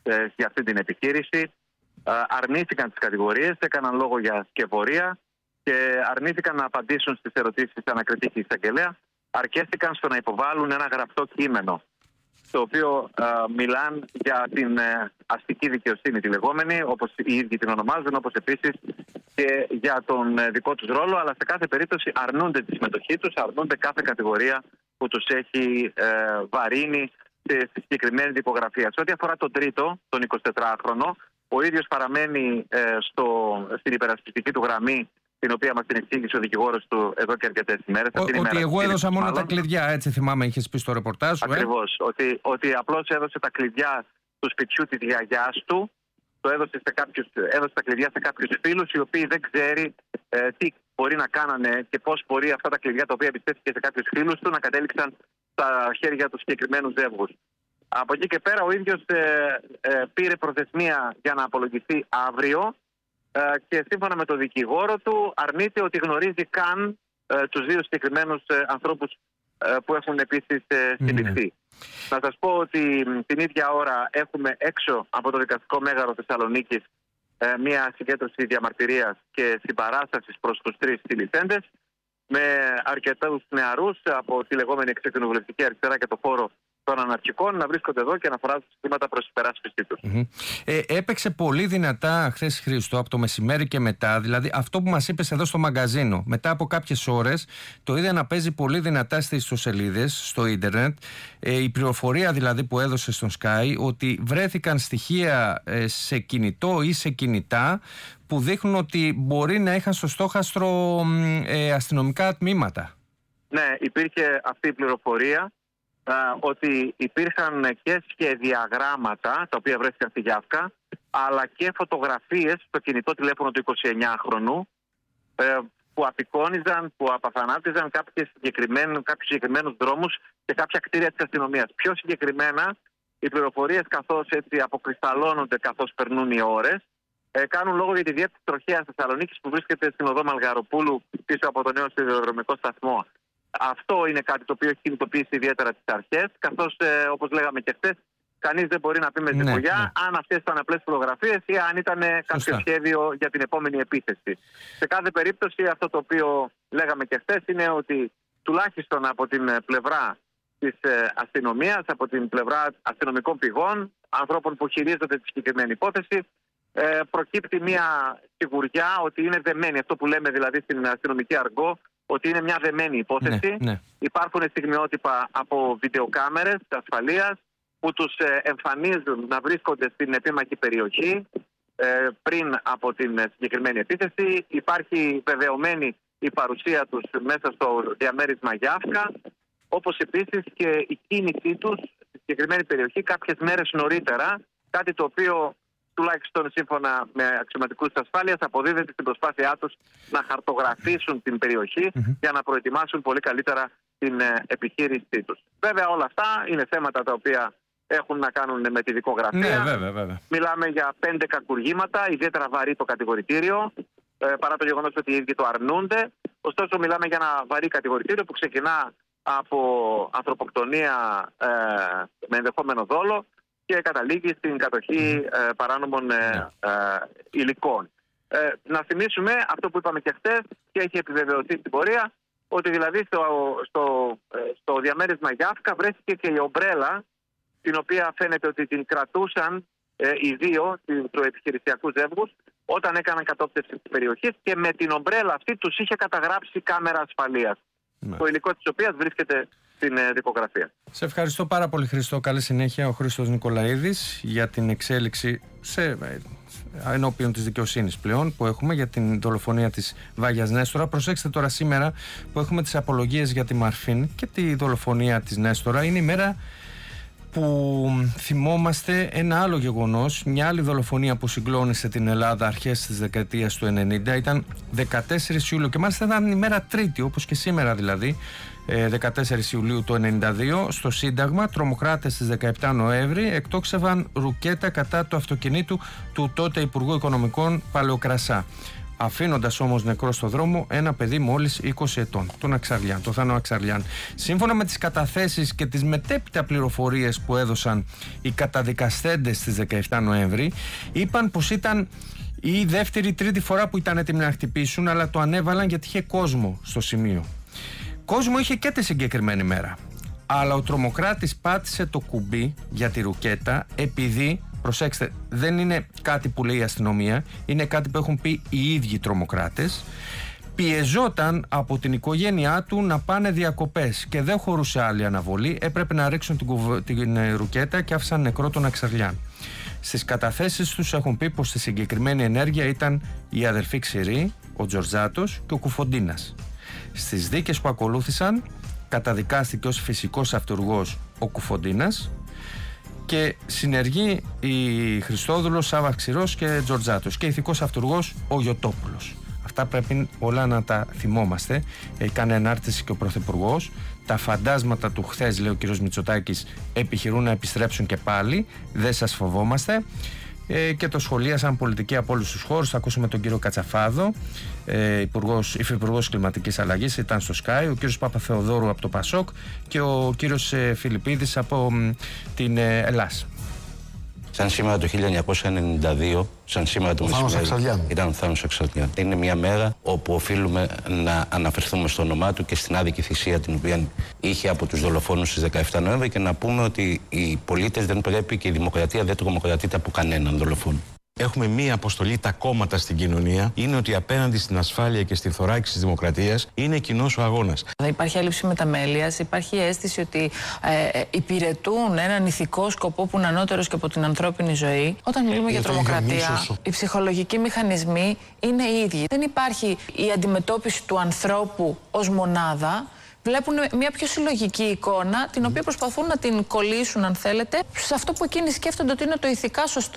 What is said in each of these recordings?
για αυτή την επιχείρηση. Αρνήθηκαν τις κατηγορίες, έκαναν λόγο για σκευωρία και αρνήθηκαν να απαντήσουν στις ερωτήσεις ανακριτή και εισαγγελέα. Αρκέστηκαν στο να υποβάλουν ένα γραπτό κείμενο, στο οποίο μιλάν για την αστική δικαιοσύνη τη λεγόμενη, όπως οι ίδιοι την ονομάζουν, όπως επίσης και για τον δικό τους ρόλο, αλλά σε κάθε περίπτωση αρνούνται τη συμμετοχή τους, αρνούνται κάθε κατηγορία που τους έχει βαρύνει στη συγκεκριμένη δικογραφία. Σε ό,τι αφορά τον τρίτο, τον 24χρονο, ο ίδιος παραμένει στην υπερασπιστική του γραμμή, την οποία μας την εξήγησε ο δικηγόρος του εδώ και αρκετές ημέρες. Ότι εγώ έδωσα μόνο τα κλειδιά, έτσι θυμάμαι, είχες πει στο ρεπορτάζ σου. Ακριβώς. Ότι απλώς έδωσε τα κλειδιά του σπιτιού της γιαγιάς του, έδωσε τα κλειδιά σε κάποιους φίλους, οι οποίοι δεν ξέρει τι μπορεί να κάνανε και πώς μπορεί αυτά τα κλειδιά, τα οποία εμπιστεύτηκε σε κάποιους φίλους του, να κατέληξαν στα χέρια του συγκεκριμένου ζεύγους. Από εκεί και πέρα ο ίδιος πήρε προθεσμία για να απολογηθεί αύριο και σύμφωνα με τον δικηγόρο του αρνείται ότι γνωρίζει καν τους δύο συγκεκριμένους ανθρώπους που έχουν επίσης συλληφθεί. Να σας πω ότι την ίδια ώρα έχουμε έξω από το δικαστικό μέγαρο Θεσσαλονίκης μια συγκέντρωση διαμαρτυρίας και συμπαράστασης προς τους τρεις συλληφθέντες, με αρκετούς νεαρούς από τη λεγόμενη εξεκοινοβουλευτική αριστερά και το χώρο των αναρχικών να βρίσκονται εδώ και να φοράζουν συστήματα προς υπεράσπιση τους. Έπαιξε πολύ δυνατά χθες, Χρήστο, από το μεσημέρι και μετά. Δηλαδή αυτό που μας είπες εδώ στο μαγκαζίνο, μετά από κάποιες ώρες το είδα να παίζει πολύ δυνατά στις ιστοσελίδες, στο ίντερνετ. Η πληροφορία δηλαδή που έδωσε στον Sky, ότι βρέθηκαν στοιχεία σε κινητό ή σε κινητά που δείχνουν ότι μπορεί να είχαν στο στόχαστρο αστυνομικά τμήματα. Ναι, υπήρχε αυτή η πληροφορία. Ότι υπήρχαν και σχεδιαγράμματα τα οποία βρέθηκαν στη Γιάφκα, αλλά και φωτογραφίες στο κινητό τηλέφωνο του 29χρονου που απεικόνιζαν, που απαθανάτιζαν κάποιους συγκεκριμένους δρόμους και κάποια κτίρια της αστυνομίας. Πιο συγκεκριμένα, οι πληροφορίες καθώς έτσι αποκρισταλώνονται καθώς περνούν οι ώρες, κάνουν λόγο για τη διεύθυνση τροχέας Θεσσαλονίκης που βρίσκεται στην οδό Μαλγαροπούλου πίσω από το νέο σιδηροδρομικό σταθμό. Αυτό είναι κάτι το οποίο έχει κινητοποιήσει ιδιαίτερα τις αρχές, καθώς όπως λέγαμε και χθες, κανείς δεν μπορεί να πει με σιγουριά αν αυτές ήταν απλές φωτογραφίες ή αν ήταν κάποιο σχέδιο για την επόμενη επίθεση. Σε κάθε περίπτωση, αυτό το οποίο λέγαμε και χθες είναι ότι τουλάχιστον από την πλευρά της αστυνομίας, από την πλευρά αστυνομικών πηγών, ανθρώπων που χειρίζονται τη συγκεκριμένη υπόθεση, προκύπτει μια σιγουριά ότι είναι δεμένη. Αυτό που λέμε δηλαδή στην αστυνομική αργό, ότι είναι μια δεμένη υπόθεση. Υπάρχουν στιγμιότυπα από βιντεοκάμερες ασφαλείας που τους εμφανίζουν να βρίσκονται στην επίμαχη περιοχή πριν από την συγκεκριμένη επίθεση. Υπάρχει βεβαιωμένη η παρουσία τους μέσα στο διαμέρισμα Γιάφκα, όπως επίσης και η κίνησή τους στη συγκεκριμένη περιοχή κάποιες μέρες νωρίτερα, κάτι το οποίο τουλάχιστον σύμφωνα με αξιωματικούς της ασφάλειας αποδίδεται στην προσπάθειά τους να χαρτογραφήσουν την περιοχή για να προετοιμάσουν πολύ καλύτερα την επιχείρησή τους. Βέβαια όλα αυτά είναι θέματα τα οποία έχουν να κάνουν με τη δικογραφία. Βέβαια. Μιλάμε για 5 κακουργήματα, ιδιαίτερα βαρύ το κατηγορητήριο, παρά το γεγονός ότι οι ίδιοι το αρνούνται. Ωστόσο μιλάμε για ένα βαρύ κατηγορητήριο που ξεκινά από ανθρωποκτονία με ενδεχόμενο δόλο και καταλήγει στην κατοχή παράνομων υλικών. Να θυμίσουμε αυτό που είπαμε και χτες και έχει επιβεβαιωθεί στην πορεία, ότι δηλαδή στο διαμέρισμα Γιάφκα βρέθηκε και η ομπρέλα, την οποία φαίνεται ότι την κρατούσαν οι δύο του επιχειρησιακού ζεύγους όταν έκαναν κατόπτευση της περιοχής, και με την ομπρέλα αυτή τους είχε καταγράψει κάμερα ασφαλείας, το υλικό της οποίας βρίσκεται στην δικογραφία. Σε ευχαριστώ πάρα πολύ, Χρήστο. Καλή συνέχεια. Ο Χρήστος Νικολαίδης για την εξέλιξη ενώπιον της δικαιοσύνης πλέον που έχουμε για την δολοφονία της Βάγιας Νέστορα. Προσέξτε τώρα, σήμερα που έχουμε τις απολογίες για τη Μαρφίν και τη δολοφονία της Νέστορα, είναι η μέρα που θυμόμαστε ένα άλλο γεγονός, μια άλλη δολοφονία που συγκλώνησε την Ελλάδα αρχές της δεκαετίας του 90. Ήταν 14 Ιουλίου και μάλιστα ήταν η μέρα Τρίτη, όπως και σήμερα δηλαδή, 14 Ιουλίου του 92. Στο Σύνταγμα, τρομοκράτες στις 17 Νοέμβρη εκτόξευαν ρουκέτα κατά του αυτοκινήτου του τότε Υπουργού Οικονομικών Παλαιοκρασά. αφήνοντας όμως νεκρό στο δρόμο ένα παιδί μόλις 20 ετών, τον Θάνο Αξαρλιάν. Σύμφωνα με τις καταθέσεις και τις μετέπειτα πληροφορίες που έδωσαν οι καταδικαστέντες στις 17 Νοέμβρη, είπαν πως ήταν η δεύτερη-τρίτη φορά που ήταν έτοιμοι να χτυπήσουν, αλλά το ανέβαλαν γιατί είχε κόσμο στο σημείο. Κόσμο είχε και τη συγκεκριμένη μέρα. Αλλά ο τρομοκράτης πάτησε το κουμπί για τη ρουκέτα επειδή, προσέξτε, δεν είναι κάτι που λέει η αστυνομία, είναι κάτι που έχουν πει οι ίδιοι τρομοκράτες. Πιεζόταν από την οικογένειά του να πάνε διακοπές και δεν χωρούσε άλλη αναβολή. Έπρεπε να ρίξουν την ρουκέτα και άφησαν νεκρό τον Αξαρλιάν. Στις καταθέσεις τους έχουν πει πως στη συγκεκριμένη ενέργεια ήταν η αδερφή Ξηρή, ο Τζορτζάτος και ο Κουφοντίνας. Στις δίκες που ακολούθησαν καταδικάστηκε ως φυσικός αυτουργός ο Κουφοντίνας και συνεργεί η Χριστόδουλος, Σάββας Ξηρός και Τζορτζάτος και ηθικός αυτουργός ο Γιωτόπουλος. Αυτά πρέπει όλα να τα θυμόμαστε. Έκανε ανάρτηση και ο Πρωθυπουργός. Τα φαντάσματα του χθες, λέει ο κ. Μητσοτάκης, επιχειρούν να επιστρέψουν και πάλι. Δεν σας φοβόμαστε. Και το σχολίασαν πολιτικοί από όλους τους χώρους. Θα ακούσουμε τον κύριο Κατσαφάδο, υφυπουργός κλιματικής αλλαγής, ήταν στο Sky, ο κύριος Παπαθεοδόρου από το Πασόκ και ο κύριος Φιλιππίδης από την Ελλάς. Σαν σήμερα το 1992, σαν σήμερα το μεσημέρι, ήταν ο Θάνος Αξαρλιάν. Είναι μια μέρα όπου οφείλουμε να αναφερθούμε στο όνομά του και στην άδικη θυσία την οποία είχε από τους δολοφόνους στις 17 Νοέμβρη και να πούμε ότι οι πολίτες δεν πρέπει και η δημοκρατία δεν τρομοκρατείται από κανέναν δολοφόνο. Έχουμε μία αποστολή τα κόμματα στην κοινωνία, είναι ότι απέναντι στην ασφάλεια και στη θωράκιση της δημοκρατίας είναι κοινός ο αγώνας. Υπάρχει έλλειψη μεταμέλειας, υπάρχει αίσθηση ότι υπηρετούν έναν ηθικό σκοπό που είναι ανώτερος και από την ανθρώπινη ζωή. Όταν μιλούμε για τρομοκρατία, οι ψυχολογικοί μηχανισμοί είναι οι ίδιοι. Δεν υπάρχει η αντιμετώπιση του ανθρώπου ως μονάδα. Βλέπουν μια πιο συλλογική εικόνα, την οποία προσπαθούν να την κολλήσουν, αν θέλετε, σε αυτό που εκείνοι σκέφτονται ότι είναι το ηθικά σωστό.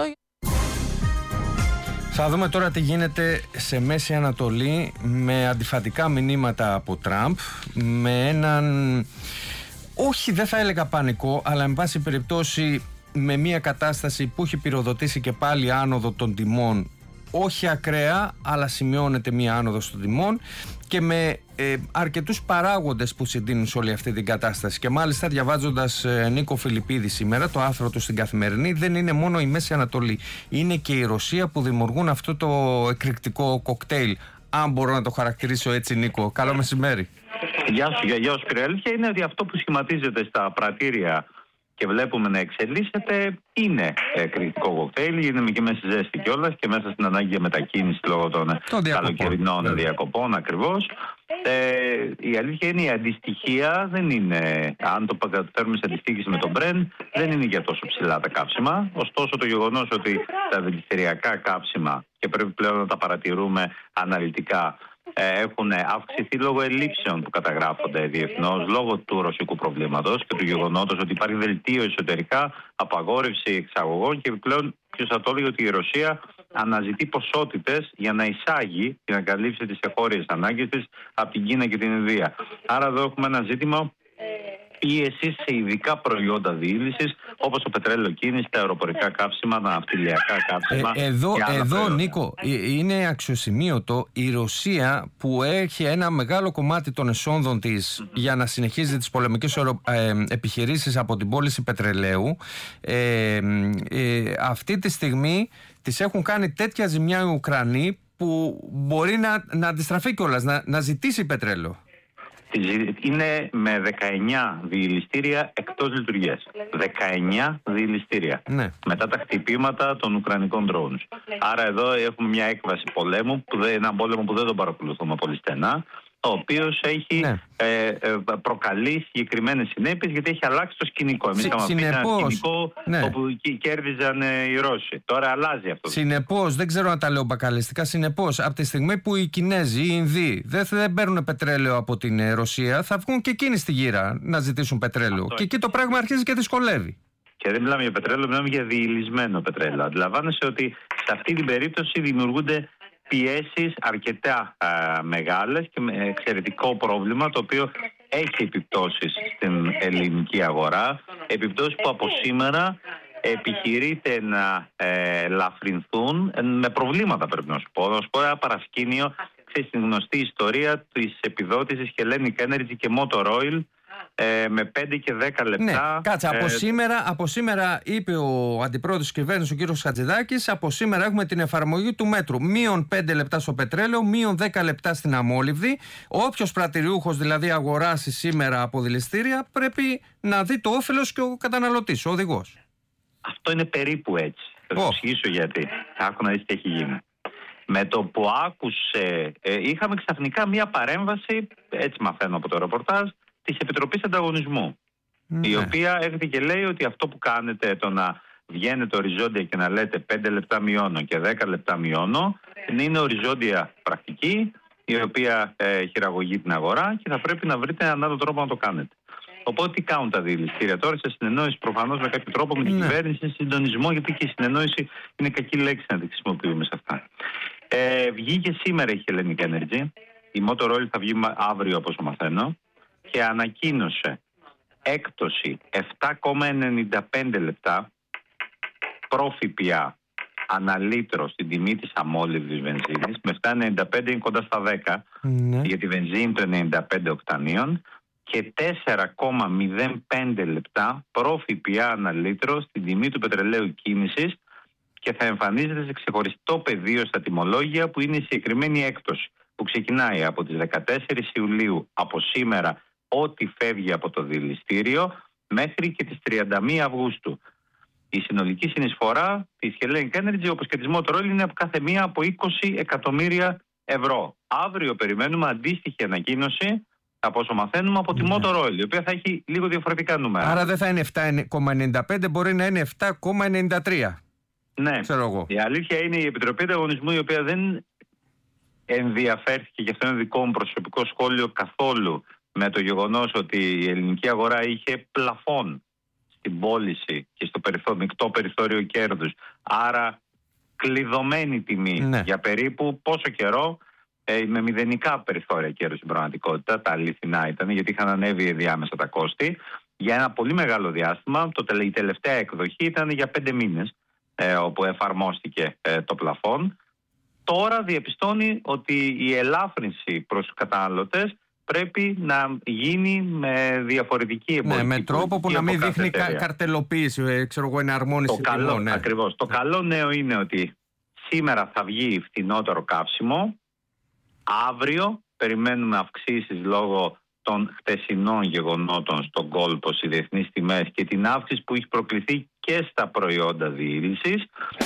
Θα δούμε τώρα τι γίνεται σε Μέση Ανατολή με αντιφατικά μηνύματα από Τραμπ, με έναν, όχι δεν θα έλεγα πανικό, αλλά εν πάση περιπτώσει με μια κατάσταση που έχει πυροδοτήσει και πάλι άνοδο των τιμών, όχι ακραία, αλλά σημειώνεται μια άνοδο των τιμών και με αρκετούς παράγοντες που συντείνουν σε όλη αυτή την κατάσταση. Και μάλιστα διαβάζοντας Νίκο Φιλιππίδη σήμερα το άρθρο του στην Καθημερινή, δεν είναι μόνο η Μέση Ανατολή, είναι και η Ρωσία που δημιουργούν αυτό το εκρηκτικό κοκτέιλ, αν μπορώ να το χαρακτηρίσω έτσι, Νίκο. Καλό μεσημέρι. Γεια σου κύριε. Αλήθεια είναι ότι αυτό που σχηματίζεται στα πρατήρια και βλέπουμε να εξελίσσεται είναι εκρηκτικό κοκτέιλ, είναι και μέσα στη ζέστη κιόλας και μέσα στην ανάγκη για μετακίνηση λόγω των καλοκαιρινών διακοπών ακριβώς. Η αλήθεια είναι η αντιστοιχεία δεν είναι, αν το φέρουμε σε αντιστοίχηση με τον Brent, δεν είναι για τόσο ψηλά τα καύσιμα. Ωστόσο το γεγονός ότι τα δηληστηριακά καύσιμα, και πρέπει πλέον να τα παρατηρούμε αναλυτικά, έχουν αυξηθεί λόγω ελλείψεων που καταγράφονται διεθνώς, λόγω του ρωσικού προβλήματος και του γεγονότος ότι υπάρχει δελτίο εσωτερικά, απαγόρευση εξαγωγών και επιπλέον ποιος θα το έλεγε ότι η Ρωσία αναζητεί ποσότητες για να εισάγει και να καλύψει τις εγχώριες ανάγκες της από την Κίνα και την Ινδία. Άρα εδώ έχουμε ένα ζήτημα πίεση σε ειδικά προϊόντα διήλυσης όπως το πετρέλαιο κίνηση, τα αεροπορικά καύσιμα, τα ναυτιλιακά καύσιμα. Εδώ Νίκο, είναι αξιοσημείωτο η Ρωσία που έχει ένα μεγάλο κομμάτι των εσόδων της για να συνεχίζει τις πολεμικές επιχειρήσεις από την πώληση πετρελαίου. Αυτή τη στιγμή τις έχουν κάνει τέτοια ζημιά οι Ουκρανοί που μπορεί να αντιστραφεί κιόλας, να ζητήσει πετρέλαιο. Είναι με 19 διηληστήρια εκτός λειτουργίας. 19 διηληστήρια. Ναι. Μετά τα χτυπήματα των ουκρανικών drones. Άρα εδώ έχουμε μια έκβαση πολέμου, έναν πόλεμο που δεν τον παρακολουθούμε πολύ στενά, ο οποίος έχει προκαλεί συγκεκριμένες συνέπειες γιατί έχει αλλάξει το σκηνικό. Εμείς είχαμε πει ένα σκηνικό όπου κέρδιζαν οι Ρώσοι. Τώρα αλλάζει αυτό. Συνεπώς, δεν ξέρω αν τα λέω μπακαλιστικά, συνεπώς από τη στιγμή που οι Κινέζοι, οι Ινδοί δεν παίρνουν πετρέλαιο από την Ρωσία, θα βγουν και εκείνοι στη γύρα να ζητήσουν πετρέλαιο. Αυτό. Και εκεί το πράγμα αρχίζει και δυσκολεύει. Και δεν μιλάμε για πετρέλαιο, μιλάμε για διηλυσμένο πετρέλαιο. Αντιλαμβάνεσαι ότι σε αυτή την περίπτωση δημιουργούνται πιέσεις αρκετά μεγάλες και με εξαιρετικό πρόβλημα, το οποίο έχει επιπτώσεις στην ελληνική αγορά, επιπτώσεις που από σήμερα επιχειρείται να ελαφρυνθούν με προβλήματα, πρέπει να σου πω. Να σου πω ένα παρασκήνιο, ξέρεις την γνωστή ιστορία της επιδότησης Hellenic Energy και Motor Oil με 5 και 10 λεπτά. Ναι, κάτσε. Από σήμερα είπε ο αντιπρόεδρος της κυβέρνησης, ο κύριος Χατζηδάκης, από σήμερα έχουμε την εφαρμογή του μέτρου. Μείον 5 λεπτά στο πετρέλαιο, μείον 10 λεπτά στην αμόλυβδη. Όποιος πρατηριούχος δηλαδή αγοράσει σήμερα από δηληστήρια, πρέπει να δει το όφελος και ο καταναλωτής, ο οδηγός. Αυτό είναι περίπου έτσι. Θα σου εξηγήσω γιατί. Άκου να δεις τι έχει γίνει. Με το που άκουσε, είχαμε ξαφνικά μία παρέμβαση, έτσι μαθαίνω από το ρεπορτάζ, της Επιτροπής Ανταγωνισμού. Η οποία έρχεται και λέει ότι αυτό που κάνετε, το να βγαίνετε οριζόντια και να λέτε 5 λεπτά μειώνω και 10 λεπτά μειώνω, είναι οριζόντια πρακτική, η οποία χειραγωγεί την αγορά και θα πρέπει να βρείτε έναν άλλο τρόπο να το κάνετε. Οπότε τι κάνουν τα δηληστήρια τώρα, σε συνεννόηση προφανώς με κάποιο τρόπο με την κυβέρνηση, σε συντονισμό, γιατί και η συνεννόηση είναι κακή λέξη να τη χρησιμοποιούμε σε αυτά. Βγήκε σήμερα η Hellenic Energy, η Motor Oil θα βγει αύριο όπως μαθαίνω, και ανακοίνωσε έκπτωση 7,95 λεπτά πρόφυπια αναλύτρο στην τιμή της αμόλυβδης βενζίνης, με 7,95 είναι κοντά στα 10, για τη βενζίνη των 95 οκτανίων, και 4,05 λεπτά πρόφυπια αναλύτρο στην τιμή του πετρελαίου κίνησης, και θα εμφανίζεται σε ξεχωριστό πεδίο στα τιμολόγια, που είναι η συγκεκριμένη έκπτωση που ξεκινάει από τις 14 Ιουλίου, από σήμερα, ό,τι φεύγει από το δηληστήριο, μέχρι και τις 31 Αυγούστου. Η συνολική συνεισφορά της Hellenic Energy, όπως και της Motor Oil, είναι από κάθε μία από 20 εκατομμύρια ευρώ. Αύριο περιμένουμε αντίστοιχη ανακοίνωση, από όσο μαθαίνουμε, από τη Motor Oil, η οποία θα έχει λίγο διαφορετικά νούμερα. Άρα δεν θα είναι 7,95, μπορεί να είναι 7,93. Ναι, η αλήθεια είναι η Επιτροπή Ανταγωνισμού, η οποία δεν ενδιαφέρθηκε, και αυτό είναι δικό μου προσωπικό σχόλιο, καθόλου με το γεγονός ότι η ελληνική αγορά είχε πλαφόν στην πώληση και στο μεικτό περιθώριο κέρδους. Άρα κλειδωμένη τιμή για περίπου πόσο καιρό, με μηδενικά περιθώρια κέρδους στην πραγματικότητα. Τα αληθινά ήταν, γιατί είχαν ανέβει διάμεσα τα κόστη. Για ένα πολύ μεγάλο διάστημα, η τελευταία εκδοχή ήταν για 5 μήνες, όπου εφαρμόστηκε το πλαφόν. Τώρα διαπιστώνει ότι η ελάφρυνση προς τους καταναλωτές πρέπει να γίνει με διαφορετική εμπορική με τρόπο που να μην δείχνει καρτελοποίηση, εναρμόνιση τιμών. Ακριβώς. Το καλό νέο είναι ότι σήμερα θα βγει φθηνότερο καύσιμο. Αύριο περιμένουμε αυξήσεις λόγω των χτεσινών γεγονότων στον κόλπο στις διεθνείς τιμές και την αύξηση που έχει προκληθεί και στα προϊόντα διήλυσης.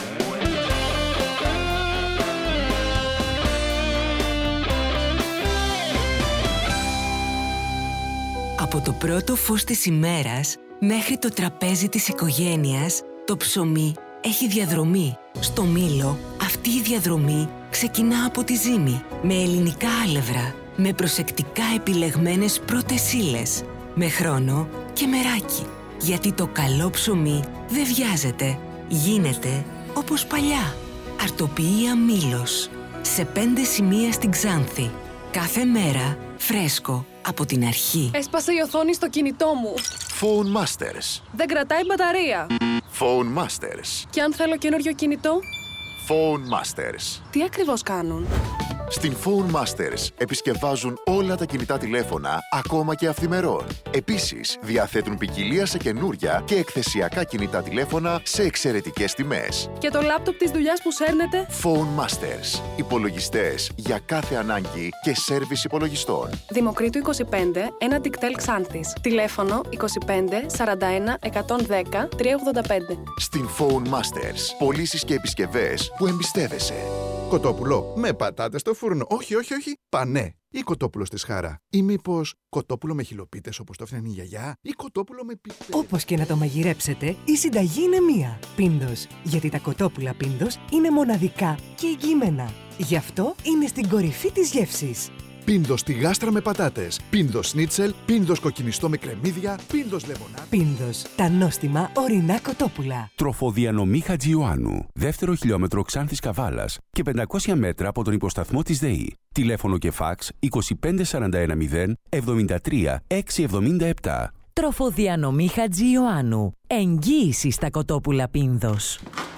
Από το πρώτο φως της ημέρας μέχρι το τραπέζι της οικογένειας, το ψωμί έχει διαδρομή. Στο Μήλο αυτή η διαδρομή ξεκινά από τη ζύμη, με ελληνικά άλευρα, με προσεκτικά επιλεγμένες πρώτες ύλες, με χρόνο και μεράκι. Γιατί το καλό ψωμί δεν βιάζεται, γίνεται όπως παλιά. Αρτοποιία Μήλος, σε 5 σημεία στην Ξάνθη. Κάθε μέρα φρέσκο από την αρχή. Έσπασε η οθόνη στο κινητό μου. Phone Masters. Δεν κρατάει μπαταρία. Phone Masters. Και αν θέλω καινούριο κινητό? Phone Masters. Τι ακριβώς κάνουν? Στην Phone Masters επισκευάζουν όλα τα κινητά τηλέφωνα, ακόμα και αυθημερών. Επίσης, διαθέτουν ποικιλία σε καινούρια και εκθεσιακά κινητά τηλέφωνα σε εξαιρετικές τιμές. Και το λάπτοπ της δουλειάς που σέρνετε? Phone Masters. Υπολογιστές για κάθε ανάγκη και σέρβις υπολογιστών. Δημοκρίτου 25, ένα Dicktel Xanthis. Τηλέφωνο 25 41 110 385. Στην Phone Masters. Πωλήσεις και επισκευές που εμπιστεύεσαι. Κοτόπουλο με πατάτες στο φούρνο. Όχι. Πανέ. Ή κοτόπουλο στη σχάρα. Ή μήπως κοτόπουλο με χυλοπίτες όπως το έφτιαχνε η γιαγιά. Ή κοτόπουλο με πιπέρι. Όπως και να το μαγειρέψετε, η συνταγή είναι μία. Πίντος. Γιατί τα κοτόπουλα Πίντος είναι μοναδικά και εγγυημένα. Γι' αυτό είναι στην κορυφή της γεύσης. Πίντος στη γάστρα με πατάτες. Πίντος σνίτσελ. Πίντος κοκκινιστό με κρεμμύδια. Πίντος λεμονάδα. Πίντος. Τα νόστιμα ορεινά κοτόπουλα. Τροφοδιανομή Χατζιωάννου. Δεύτερο χιλιόμετρο Ξάνθης Καβάλας και 500 μέτρα από τον υποσταθμό της ΔΕΗ. Τηλέφωνο και φάξ 25410 73 677. Τροφοδιανομή Χατζιωάννου. Εγγύηση στα κοτόπουλα Πίνδος.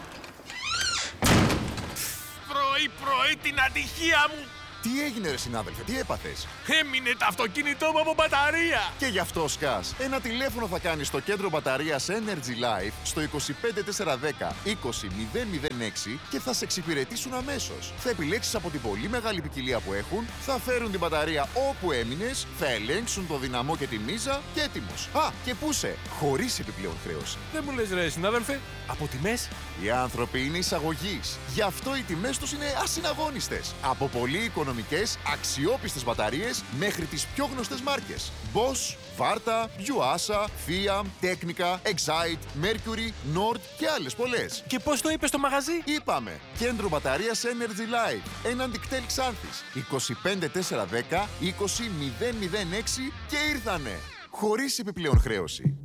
Πρωί την ατυχία μου! Τι έγινε ρε συνάδελφε, τι έπαθες? Έμεινε το αυτοκίνητό μου από μπαταρία! Και γι' αυτό σκάς. Ένα τηλέφωνο θα κάνεις στο κέντρο μπαταρίας Energy Life στο 25410 20006 και θα σε εξυπηρετήσουν αμέσως. Θα επιλέξεις από την πολύ μεγάλη ποικιλία που έχουν, θα φέρουν την μπαταρία όπου έμεινες, θα ελέγξουν το δυναμό και τη μίζα και έτοιμος. Α, και πού σε, χωρίς επιπλέον χρέωση. Δεν μου λες ρε συνάδελφε, από τιμές? Οι άνθρωποι είναι εισαγωγής. Γι' αυτό οι τιμές τους είναι ασυναγώνιστες. Από πολύ οικονομικές, αξιόπιστες μπαταρίες μέχρι τις πιο γνωστές μάρκες. Bosch, Varta, Yuasa, Fiat, Technica, Excite, Mercury, Nord και άλλες πολλές. Και πώς το είπες στο μαγαζί? Είπαμε, κέντρο μπαταρίας Energy Life, έναν δικτέλ Ξάνθης, 25410 20006 και ήρθανε. Χωρίς επιπλέον χρέωση.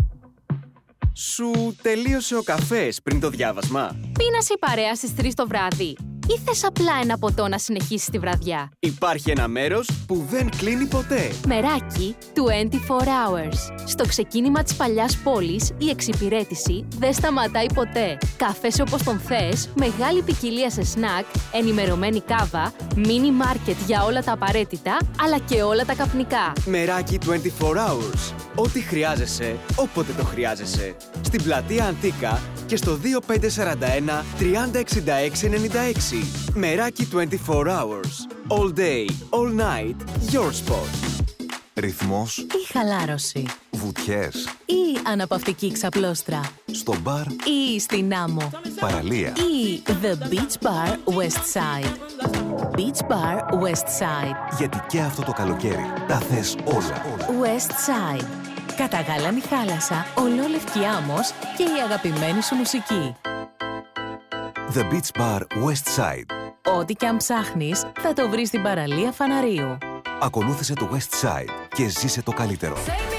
Σου τελείωσε ο καφές πριν το διάβασμα? Πίνας η παρέα στις 3 το βράδυ ή θες απλά ένα ποτό να συνεχίσεις τη βραδιά? Υπάρχει ένα μέρος που δεν κλείνει ποτέ. Μεράκι 24 Hours. Στο ξεκίνημα της παλιάς πόλης, η εξυπηρέτηση δεν σταματάει ποτέ. Καφές όπως τον θες, μεγάλη ποικιλία σε σνακ, ενημερωμένη κάβα, μίνι μάρκετ για όλα τα απαραίτητα, αλλά και όλα τα καπνικά. Μεράκι 24 Hours. Ό,τι χρειάζεσαι, όποτε το χρειάζεσαι. Στην πλατεία Αντίκα και στο 2541 306696. Μεράκι 24 Hours. All day, all night, your spot. Ρυθμός ή χαλάρωση. Βουτιές Ή αναπαυτική ξαπλώστρα. Στο μπαρ Ή στην άμμο. Παραλία. Ή The Beach Bar West Side. Beach Bar West Side. Γιατί και αυτό το καλοκαίρι τα θες όλα. West Side. Καταγάλανη θάλασσα, ολόλευκη άμμος και η αγαπημένη σου μουσική. The Beach Bar West Side. Ό,τι και αν ψάχνεις, θα το βρεις στην παραλία Φαναρίου. Ακολούθησε το West Side και ζήσε το καλύτερο.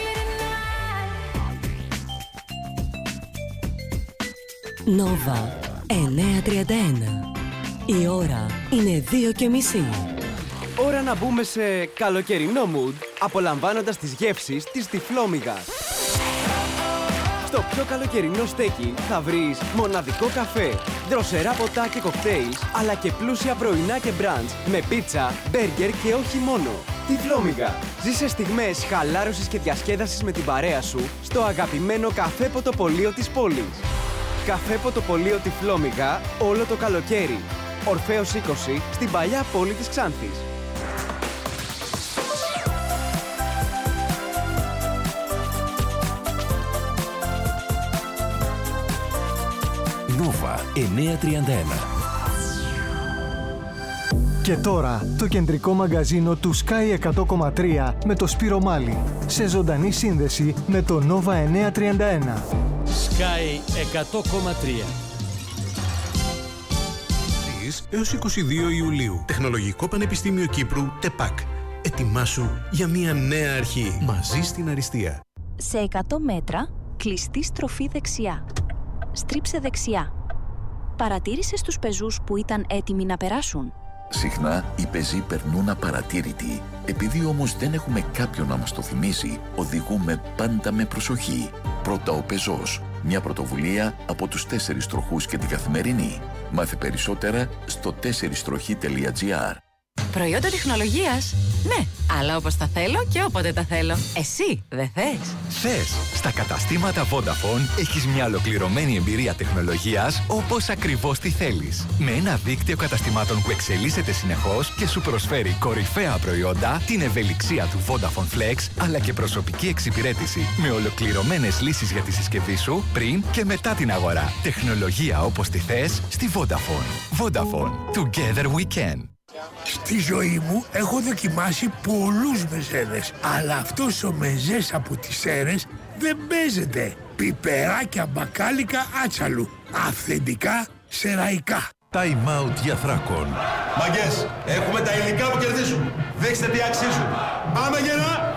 Nova 931. Η ώρα είναι 2:30. Ώρα να μπούμε σε καλοκαιρινό mood, απολαμβάνοντας τις γεύσεις της Τυφλόμυγας. Στο πιο καλοκαιρινό στέκι θα βρεις μοναδικό καφέ, δροσερά ποτά και κοκτέιλς, αλλά και πλούσια πρωινά και μπραντς με πίτσα, μπέργκερ και όχι μόνο. Τυφλόμυγα. Ζήσε στιγμές χαλάρωσης και διασκέδασης με την παρέα σου στο αγαπημένο καφέ ποτοπωλείο της πόλης. Καφέ ποτοπωλείο Τυφλόμυγα όλο το καλοκαίρι. Ορφέως 20 στην παλιά πόλη της Ξάνθης. Nova 931. Και τώρα το κεντρικό μαγκαζίνο του Sky 100,3 με το Σπύρο Μάλι. Σε ζωντανή σύνδεση με το Nova 931. Sky 100,3. Έως 22 Ιουλίου. Τεχνολογικό Πανεπιστήμιο Κύπρου, ΤΕΠΑΚ. Ετοιμάσου για μια νέα αρχή. Μαζί στην αριστεία. Σε 100 μέτρα, κλειστή στροφή δεξιά. Στρίψε δεξιά. Παρατήρησες τους πεζούς που ήταν έτοιμοι να περάσουν? Συχνά οι πεζοί περνούν απαρατήρητοι. Επειδή όμως δεν έχουμε κάποιον να μας το θυμίσει, οδηγούμε πάντα με προσοχή. Πρώτα ο πεζός. Μια πρωτοβουλία από τους 4 τροχούς και την Καθημερινή. Μάθε περισσότερα στο 4stροχή.gr. Προϊόντα τεχνολογίας. Ναι, αλλά όπως τα θέλω και όποτε τα θέλω. Εσύ δεν θες? Θες. Στα καταστήματα Vodafone έχεις μια ολοκληρωμένη εμπειρία τεχνολογίας όπως ακριβώς τη θέλεις. Με ένα δίκτυο καταστημάτων που εξελίσσεται συνεχώς και σου προσφέρει κορυφαία προϊόντα, την ευελιξία του Vodafone Flex, αλλά και προσωπική εξυπηρέτηση με ολοκληρωμένες λύσεις για τη συσκευή σου πριν και μετά την αγορά. Τεχνολογία όπως τη θες στη Vodafone. Vodafone. Together we can. Στη ζωή μου έχω δοκιμάσει πολλούς μεζέδες, αλλά αυτός ο μεζές από τις Σέρρες δεν παίζεται. Πιπεράκια μπακάλικα άτσαλου, αυθεντικά σεραϊκά. Time out για Θράκον. Μαγκές, έχουμε τα υλικά που κερδίζουν. Δείξτε τι αξίζουν. Πάμε γερά!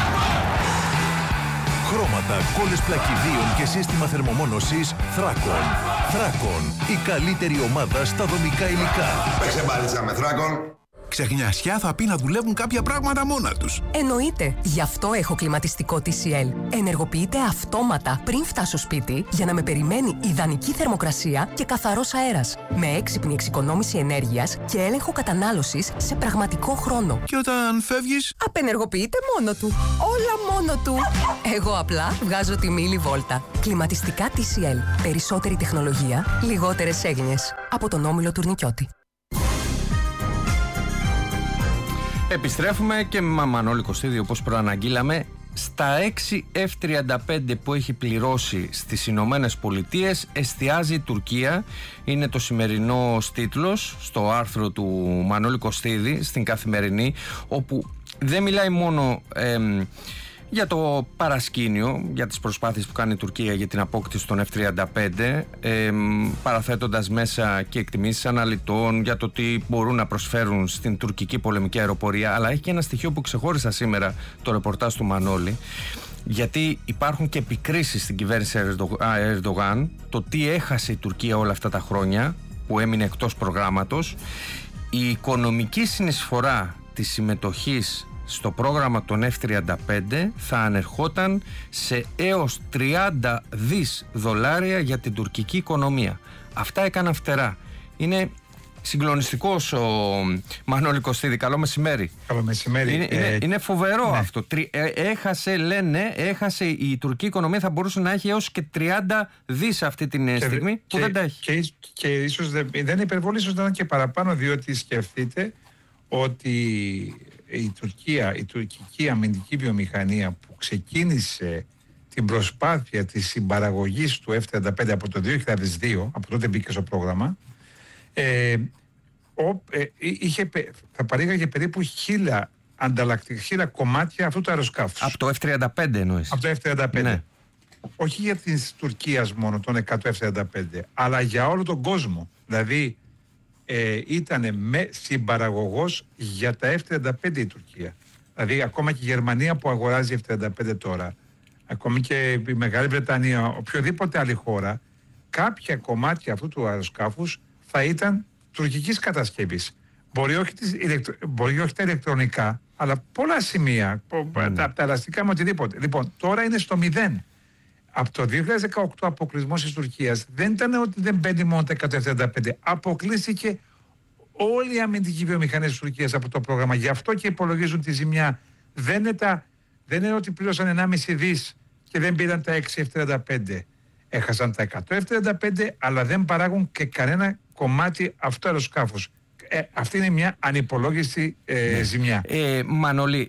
Χρώματα, κόλλες πλακιδίων και σύστημα θερμομόνωσης Θράκον. Θράκον, η καλύτερη ομάδα στα δομικά υλικά. Παίξε μπάλιτσα με Θράκον. Ξεχνιασιά θα πει να δουλεύουν κάποια πράγματα μόνα τους. Εννοείται. Γι' αυτό έχω κλιματιστικό TCL. Ενεργοποιείται αυτόματα πριν φτάσω σπίτι για να με περιμένει ιδανική θερμοκρασία και καθαρός αέρας. Με έξυπνη εξοικονόμηση ενέργειας και έλεγχο κατανάλωσης σε πραγματικό χρόνο. Και όταν φεύγεις, απενεργοποιείται μόνο του. Όλα μόνο του. Εγώ απλά βγάζω τη μιλιβόλτα. Κλιματιστικά TCL. Περισσότερη τεχνολογία, λιγότερες έγνοιες. Από τον Όμιλο Τουρνικιώτη. Επιστρέφουμε και με Μανώλη Κωστίδη, όπως προαναγγείλαμε, στα 6 F-35 που έχει πληρώσει στις Ηνωμένες Πολιτείες εστιάζει η Τουρκία. Είναι το σημερινό τίτλος στο άρθρο του Μανώλη Κωστίδη στην Καθημερινή, όπου δεν μιλάει μόνο για το παρασκήνιο, για τις προσπάθειες που κάνει η Τουρκία για την απόκτηση των F-35, παραθέτοντας μέσα και εκτιμήσεις αναλυτών για το τι μπορούν να προσφέρουν στην τουρκική πολεμική αεροπορία, αλλά έχει και ένα στοιχείο που ξεχώρισα σήμερα το ρεπορτάζ του Μανώλη, γιατί υπάρχουν και επικρίσεις στην κυβέρνηση Ερντογάν, το τι έχασε η Τουρκία όλα αυτά τα χρόνια που έμεινε εκτός προγράμματος. Η οικονομική συνεισφορά της συμμετοχής στο πρόγραμμα των F-35 θα ανερχόταν σε έως 30 δις δολάρια για την τουρκική οικονομία. Αυτά έκαναν φτερά. Είναι συγκλονιστικός ο Μανώλη Κωστίδη. Καλό μεσημέρι. Καλό μεσημέρι. Είναι φοβερό αυτό. Έχασε η τουρκική οικονομία, θα μπορούσε να έχει έως και 30 δις αυτή την στιγμή που δεν τα έχει. Και ίσως δεν είναι υπερβολή, ίσως να είναι και παραπάνω, διότι σκεφτείτε ότι η τουρκική αμυντική βιομηχανία που ξεκίνησε την προσπάθεια της συμπαραγωγής του F-35 από το 2002, από τότε μπήκε στο πρόγραμμα, θα παρήγαγε περίπου 1.000 κομμάτια αυτού του αεροσκάφους. Από το F-35 εννοείς? Από το F-35. Ναι. Όχι για της Τουρκίας μόνο, των 100 F-35, αλλά για όλο τον κόσμο. Δηλαδή, ήταν συμπαραγωγός για τα F-35 η Τουρκία. Δηλαδή ακόμα και η Γερμανία που αγοράζει F-35 τώρα, ακόμη και η Μεγάλη Βρετανία, οποιοδήποτε άλλη χώρα, κάποια κομμάτια αυτού του αεροσκάφους θα ήταν τουρκικής κατασκευής. Μπορεί όχι τα ηλεκτρονικά, αλλά πολλά σημεία, τα ελαστικά με οτιδήποτε. Λοιπόν, τώρα είναι στο 0. Από το 2018 αποκλεισμός της Τουρκίας δεν ήταν ότι δεν μπαίνει μόνο τα 135. Αποκλείστηκε όλη η αμυντική βιομηχανία της Τουρκίας από το πρόγραμμα. Γι' αυτό και υπολογίζουν τη ζημιά. Δεν είναι ότι πλήρωσαν 1,5 δις και δεν πήραν τα 6 F-35. Έχασαν τα 100 F-35, αλλά δεν παράγουν και κανένα κομμάτι αυτού αεροσκάφους. Αυτή είναι μια ανυπολόγιστη ζημιά. Μανώλη,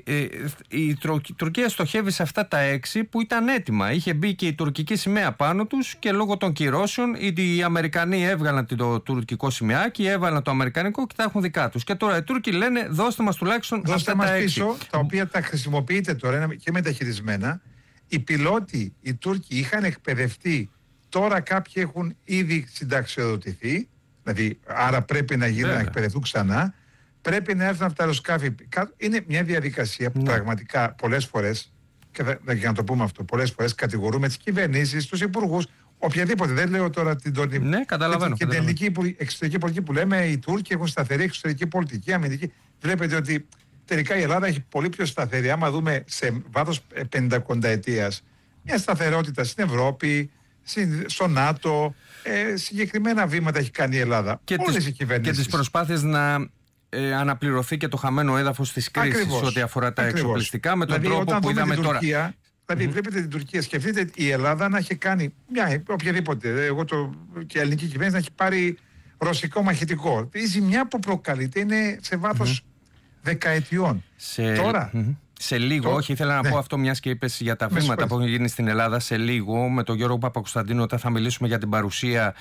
η Τουρκία στοχεύει σε αυτά τα 6 που ήταν έτοιμα. Είχε μπει και η τουρκική σημαία πάνω τους και λόγω των κυρώσεων οι Αμερικανοί έβγαλαν το τουρκικό σημαίακι, έβαλαν το αμερικανικό και τα έχουν δικά τους. Και τώρα οι Τούρκοι λένε δώστε μας τουλάχιστον αυτά τα 6. Πίσω, τα οποία τα χρησιμοποιείτε τώρα και μεταχειρισμένα. Οι πιλότοι, οι Τούρκοι είχαν εκπαιδευτεί, τώρα κάποιοι έχουν ήδη συνταξιοδοτηθεί. Δηλαδή, άρα πρέπει να γίνουν να εκπαιδευτούν ξανά. Πρέπει να έρθουν από τα αεροσκάφη. Είναι μια διαδικασία που πραγματικά πολλές φορές, και για να το πούμε αυτό, πολλές φορές κατηγορούμε τις κυβερνήσεις, τους υπουργούς, οποιαδήποτε. Δεν λέω τώρα την και την ελληνική εξωτερική πολιτική που λέμε, οι Τούρκοι έχουν σταθερή εξωτερική πολιτική, αμυντική. Βλέπετε ότι τελικά η Ελλάδα έχει πολύ πιο σταθερή. Άμα δούμε σε βάθος 50 ετίας, μια σταθερότητα στην Ευρώπη, στο ΝΑΤΟ, συγκεκριμένα βήματα έχει κάνει η Ελλάδα. Και όλες οι κυβερνήσεις. Και τις προσπάθειες να αναπληρωθεί και το χαμένο έδαφος της κρίσης ό,τι αφορά τα εξοπλιστικά με τον τρόπο που είδαμε τώρα. Δηλαδή, βλέπετε την Τουρκία, σκεφτείτε η Ελλάδα να έχει κάνει οποιαδήποτε, και η ελληνική κυβέρνηση να έχει πάρει ρωσικό μαχητικό. Η ζημιά που προκαλείται είναι σε βάθος δεκαετιών. Τώρα. Σε λίγο, όχι, ήθελα να πω αυτό μιας και είπες για τα βήματα που έχουν γίνει στην Ελλάδα. Σε λίγο, με τον Γιώργο Παπακοσταντίνο, όταν θα μιλήσουμε για την παρουσία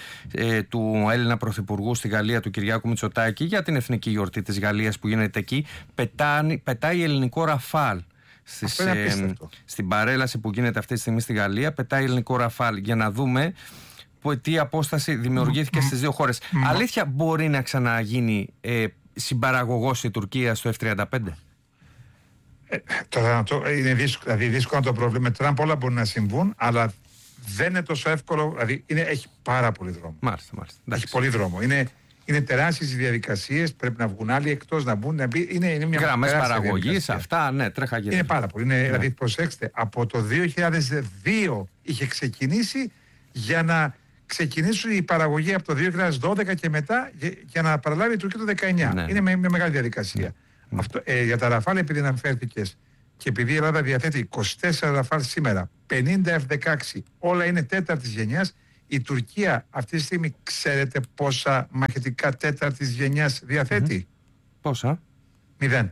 του Έλληνα Πρωθυπουργού στη Γαλλία, του Κυριάκου Μητσοτάκη, για την εθνική γιορτή της Γαλλίας που γίνεται εκεί, πετάει ελληνικό ραφάλ. Στην παρέλαση που γίνεται αυτή τη στιγμή στη Γαλλία, πετάει ελληνικό ραφάλ για να δούμε τι απόσταση δημιουργήθηκε στις δύο χώρες. Αλήθεια, μπορεί να ξαναγίνει συμπαραγωγός η Τουρκία στο F-35? Τώρα είναι δύσκολο να το προβλήμα. Τώρα πολλά μπορεί να συμβούν, αλλά δεν είναι τόσο εύκολο. Δηλαδή έχει πάρα πολύ δρόμο. Μάλιστα. Έχει πολύ δρόμο. Είναι τεράστιες διαδικασίες, πρέπει να βγουν άλλοι εκτός, να μπουν, να μπει. Είναι μια γραμμές παραγωγής, αυτά, ναι, τρέχα γύρω. Είναι πάρα πολύ. Δηλαδή, προσέξτε, από το 2002 είχε ξεκινήσει για να ξεκινήσουν η παραγωγή από το 2012 και μετά για να παραλάβει η Τουρκία το 2019. Ναι. Είναι μια μεγάλη διαδικασία. Αυτό, για τα Ραφάλ, επειδή αναφέρθηκες και επειδή η Ελλάδα διαθέτει 24 Ραφάλ σήμερα, 50 F-16, όλα είναι τέταρτης γενιάς. Η Τουρκία αυτή τη στιγμή ξέρετε πόσα μαχητικά τέταρτης γενιάς διαθέτει? Πόσα? 0.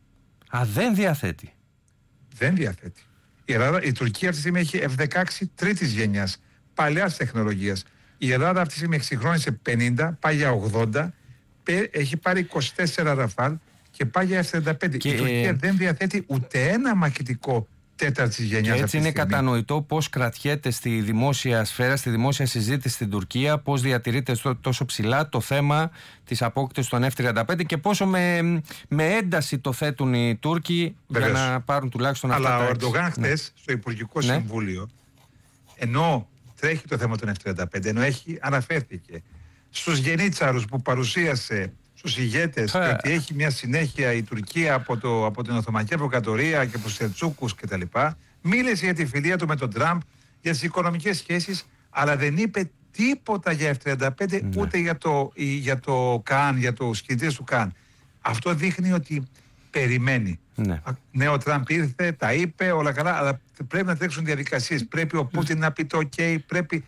Δεν διαθέτει. Δεν διαθέτει. Η Τουρκία αυτή τη στιγμή έχει F-16 τρίτης γενιάς, παλαιάς τεχνολογίας. Η Ελλάδα αυτή τη στιγμή εξυγχρόνισε 50, πάει για 80, έχει πάρει 24 Ραφάλ και πάει για F-35. Η Τουρκία δεν διαθέτει ούτε ένα μαχητικό τέταρτης γενιάς. Και έτσι είναι κατανοητό πώς κρατιέται στη δημόσια σφαίρα, στη δημόσια συζήτηση στην Τουρκία, πώς διατηρείται τόσο ψηλά το θέμα της απόκτησης των F-35 και πόσο με ένταση το θέτουν οι Τούρκοι. Βεβαίως. Για να πάρουν τουλάχιστον αυτά τα. Αλλά ο Ερντογάν χθες στο Υπουργικό Συμβούλιο, ενώ τρέχει το θέμα των F-35, ενώ αναφέρθηκε στους γενίτσαρους που παρουσίασε, στους ηγέτες, ότι έχει μια συνέχεια η Τουρκία από την Οθωμανική Αυτοκρατορία και από τους Σελτσούκους κτλ. Μίλησε για τη φιλία του με τον Τραμπ, για τις οικονομικές σχέσεις, αλλά δεν είπε τίποτα για F-35, ούτε για το ΚΑΝ, για τους κινητήρες του ΚΑΝ. Αυτό δείχνει ότι περιμένει. Ναι, ο Τραμπ ήρθε, τα είπε, όλα καλά, αλλά πρέπει να τρέξουν διαδικασίες. Πρέπει ο Πούτιν να πει το OK, πρέπει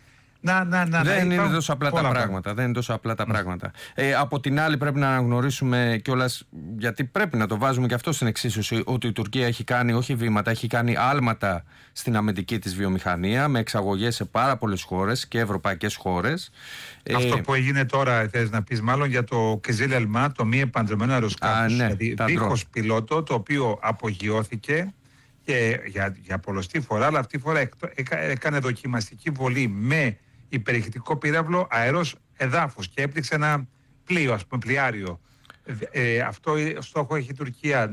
δεν είναι τόσο απλά τα πράγματα. Δεν είναι τόσο απλά τα πράγματα. Από την άλλη, πρέπει να αναγνωρίσουμε κιόλας, γιατί πρέπει να το βάζουμε και αυτό στην εξίσωση, ότι η Τουρκία έχει κάνει όχι βήματα, έχει κάνει άλματα στην αμυντική της βιομηχανία, με εξαγωγές σε πάρα πολλές χώρες και ευρωπαϊκές χώρες. Αυτό που έγινε τώρα, θες να πεις μάλλον για το Κεζίλ Ελμά, το μη επανδρομένο αεροσκάφος, δηλαδή δίχως πιλότο, το οποίο απογειώθηκε και για πολλωστή φορά, αλλά αυτή τη φορά έκανε δοκιμαστική βολή με υπερηχητικό πύραυλο αερός εδάφους και έπληξε ένα πλοίο, ας πούμε πλοιάριο. Αυτό στόχο έχει η Τουρκία,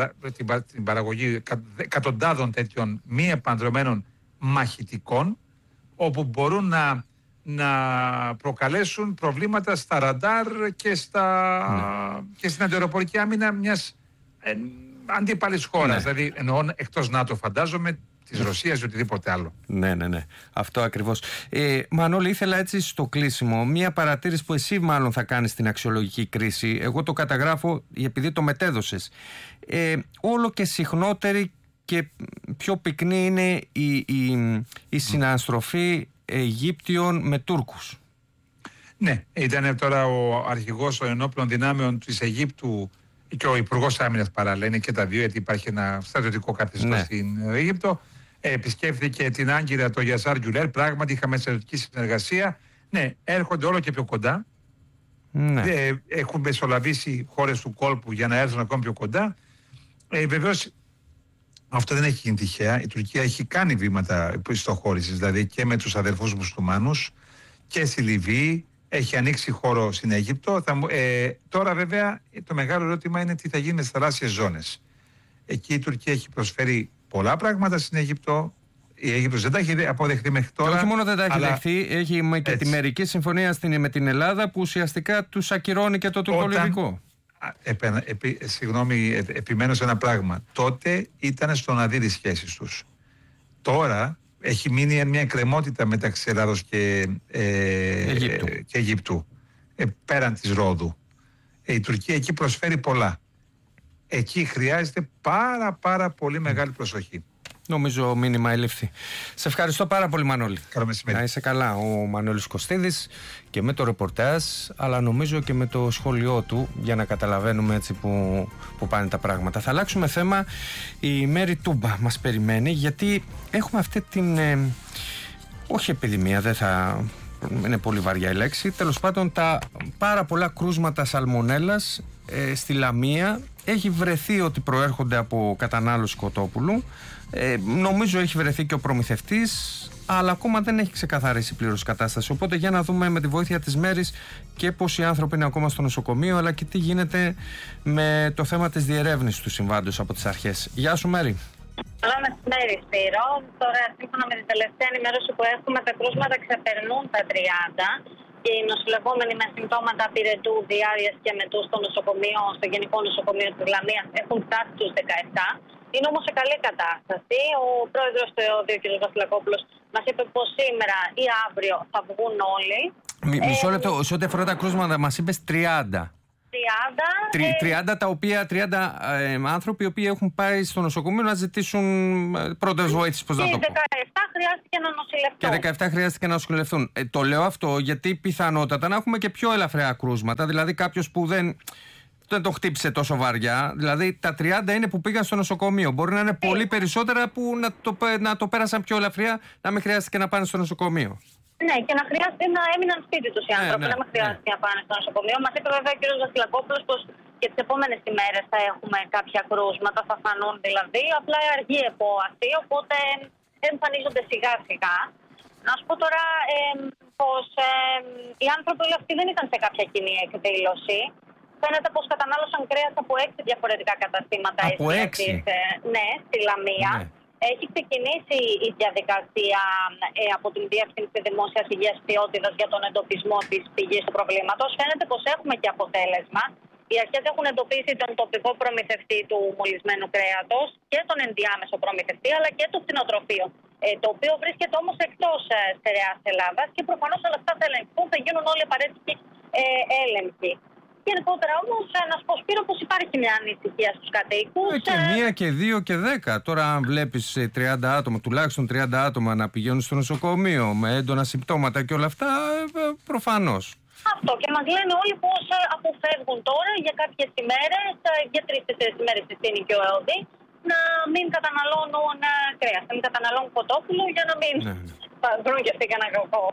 την παραγωγή εκατοντάδων τέτοιων μη επανδρομένων μαχητικών, όπου μπορούν να προκαλέσουν προβλήματα στα ραντάρ και στην αντιαεροπορική άμυνα μιας αντίπαλης χώρας. Δηλαδή εννοώ εκτός ΝΑΤΟ, φαντάζομαι, της Ρωσίας ή οτιδήποτε άλλο. Ναι. Αυτό ακριβώς. Μανώλη, ήθελα έτσι στο κλείσιμο μία παρατήρηση που εσύ μάλλον θα κάνεις στην αξιολογική κρίση. Εγώ το καταγράφω επειδή το μετέδωσες. Όλο και συχνότερη και πιο πυκνή είναι η συναναστροφή Αιγύπτιων με Τούρκους. Ναι, ήταν τώρα ο αρχηγός των ενόπλων δυνάμεων της Αιγύπτου και ο Υπουργός Άμυνας παράλληλα, είναι και τα δύο, γιατί υπάρχει ένα στρατιωτικό καθεστώς στην Αίγυπτο. Επισκέφθηκε την Άγκυρα, το Γιασάρ Γκιουλέρ. Πράγματι είχαμε στρατιωτική συνεργασία. Ναι, έρχονται όλο και πιο κοντά. Έχουν μεσολαβήσει χώρες του κόλπου για να έρθουν ακόμη πιο κοντά. Βεβαίως αυτό δεν έχει γίνει τυχαία. Η Τουρκία έχει κάνει βήματα ιστοχώρησης, δηλαδή και με τους αδερφούς μουσουλμάνους και στη Λιβύη. Έχει ανοίξει χώρο στην Αίγυπτο. Τώρα βέβαια το μεγάλο ερώτημα είναι τι θα γίνει με τις θαλάσσιες ζώνες. Εκεί η Τουρκία έχει προσφέρει πολλά πράγματα στην Αίγυπτο. Η Αίγυπτος δεν τα έχει αποδεχθεί μέχρι τώρα. Και όχι μόνο δεν τα έχει δεχθεί, έχει και τη μερική συμφωνία με την Ελλάδα που ουσιαστικά τους ακυρώνει και το τουρκολιβικό. Συγγνώμη, επιμένω σε ένα πράγμα. Τότε ήταν στο να δει τις σχέσεις τους. Τώρα έχει μείνει μια εκκρεμότητα μεταξύ Ελλάδος και Αιγύπτου. Πέραν της Ρόδου. Η Τουρκία εκεί προσφέρει πολλά. Εκεί χρειάζεται πάρα πολύ μεγάλη προσοχή. Νομίζω μήνυμα ελήφθη. Σε ευχαριστώ πάρα πολύ, Μανώλη. Καλό μεσημέρι. Να είσαι καλά. Ο Μανώλης Κωστίδης και με το ρεπορτάζ, αλλά νομίζω και με το σχόλιο του, για να καταλαβαίνουμε έτσι που πάνε τα πράγματα. Θα αλλάξουμε θέμα. Η Μέρη Τούμπα μας περιμένει, γιατί έχουμε αυτή την όχι επιδημία, δεν θα είναι πολύ βαριά η λέξη, τέλος πάντων τα πάρα πολλά κρούσματα σαλμονέλας στη Λαμία. Έχει βρεθεί ότι προέρχονται από κατανάλωση κοτόπουλου. Νομίζω έχει βρεθεί και ο προμηθευτής, αλλά ακόμα δεν έχει ξεκαθαρίσει πλήρως η κατάσταση. Οπότε για να δούμε με τη βοήθεια της Μέρης και πώς οι άνθρωποι είναι ακόμα στο νοσοκομείο, αλλά και τι γίνεται με το θέμα της διερεύνησης του συμβάντος από τις αρχές. Γεια σου, Μέρη. Καλό μεσημέρι, Σπύρο. Τώρα, σύμφωνα με την τελευταία ενημέρωση που έχουμε, τα κρούσματα ξεπερνούν τα 30. και οι νοσηλευόμενοι με συμπτώματα πυρετού, διάρειας και μετού στο Γενικό Νοσοκομείο της Λαμίας έχουν φτάσει στους 17. Είναι όμως σε καλή κατάσταση. Ο πρόεδρος του ΕΟΔΗ, ο κ. Βασιλακόπουλος, μας είπε πως σήμερα ή αύριο θα βγουν όλοι. Μισό λεπτό, σε ό,τι αφορά τα κρούσματα, μας είπες 30. 30 άνθρωποι οι οποίοι έχουν πάει στο νοσοκομείο να ζητήσουν πρώτες βοήθειες, πώς να το πω. 17 χρειάστηκε να νοσηλευτούν. Και 17 χρειάστηκε να νοσηλευτούν. Το λέω αυτό γιατί πιθανότατα να έχουμε και πιο ελαφριά κρούσματα, δηλαδή κάποιος που δεν το χτύπησε τόσο βαριά. Δηλαδή τα 30 είναι που πήγαν στο νοσοκομείο. Μπορεί να είναι πολύ περισσότερα που να το πέρασαν πιο ελαφριά, να μην χρειάστηκε να πάνε στο νοσοκομείο. Ναι, και να χρειάζεται να έμειναν σπίτι τους οι άνθρωποι, να μην χρειάζεται να πάνε στο νοσοκομείο. Μας είπε βέβαια ο κ. Βασιλακόπουλος πως και τις επόμενες ημέρες θα έχουμε κάποια κρούσματα, θα φανούν δηλαδή. Απλά αργή επόαση, οπότε εμφανίζονται σιγά σιγά. Να σου πω τώρα πως οι άνθρωποι όλοι αυτοί δεν ήταν σε κάποια κοινή εκδήλωση. Φαίνεται πως κατανάλωσαν κρέας από 6 διαφορετικά καταστήματα. Από 6? Ναι, στη Λαμία. Ναι. Έχει ξεκινήσει η διαδικασία από την Διεύθυνση Δημόσιας Υγείας Ποιότητας για τον εντοπισμό της πηγής του προβλήματος. Φαίνεται πως έχουμε και αποτέλεσμα. Οι αρχές έχουν εντοπίσει τον τοπικό προμηθευτή του μολυσμένου κρέατος και τον ενδιάμεσο προμηθευτή, αλλά και το κτηνοτροφείο, το οποίο βρίσκεται όμως εκτός στερεάς Ελλάδας και προφανώς όλα αυτά θα ελεγχθούν, θα γίνουν όλοι απαραίτητοι έλεγχοι. Γενικότερα όμως, να σου πω, Σπύρο, πως υπάρχει μια ανησυχία στους κατοίκους. Και 1 και 2 και 10. Τώρα, αν βλέπεις 30 άτομα, τουλάχιστον 30 άτομα να πηγαίνουν στο νοσοκομείο με έντονα συμπτώματα και όλα αυτά, προφανώς. Αυτό. Και μας λένε όλοι πως αποφεύγουν τώρα για κάποιες ημέρες, για 3-4 ημέρες συστήνει και ο ΕΟΔΗ, να μην καταναλώνουν κρέας, να μην καταναλώνουν κοτόπουλο για να μην βρουν και αυτοί κανένα κακό.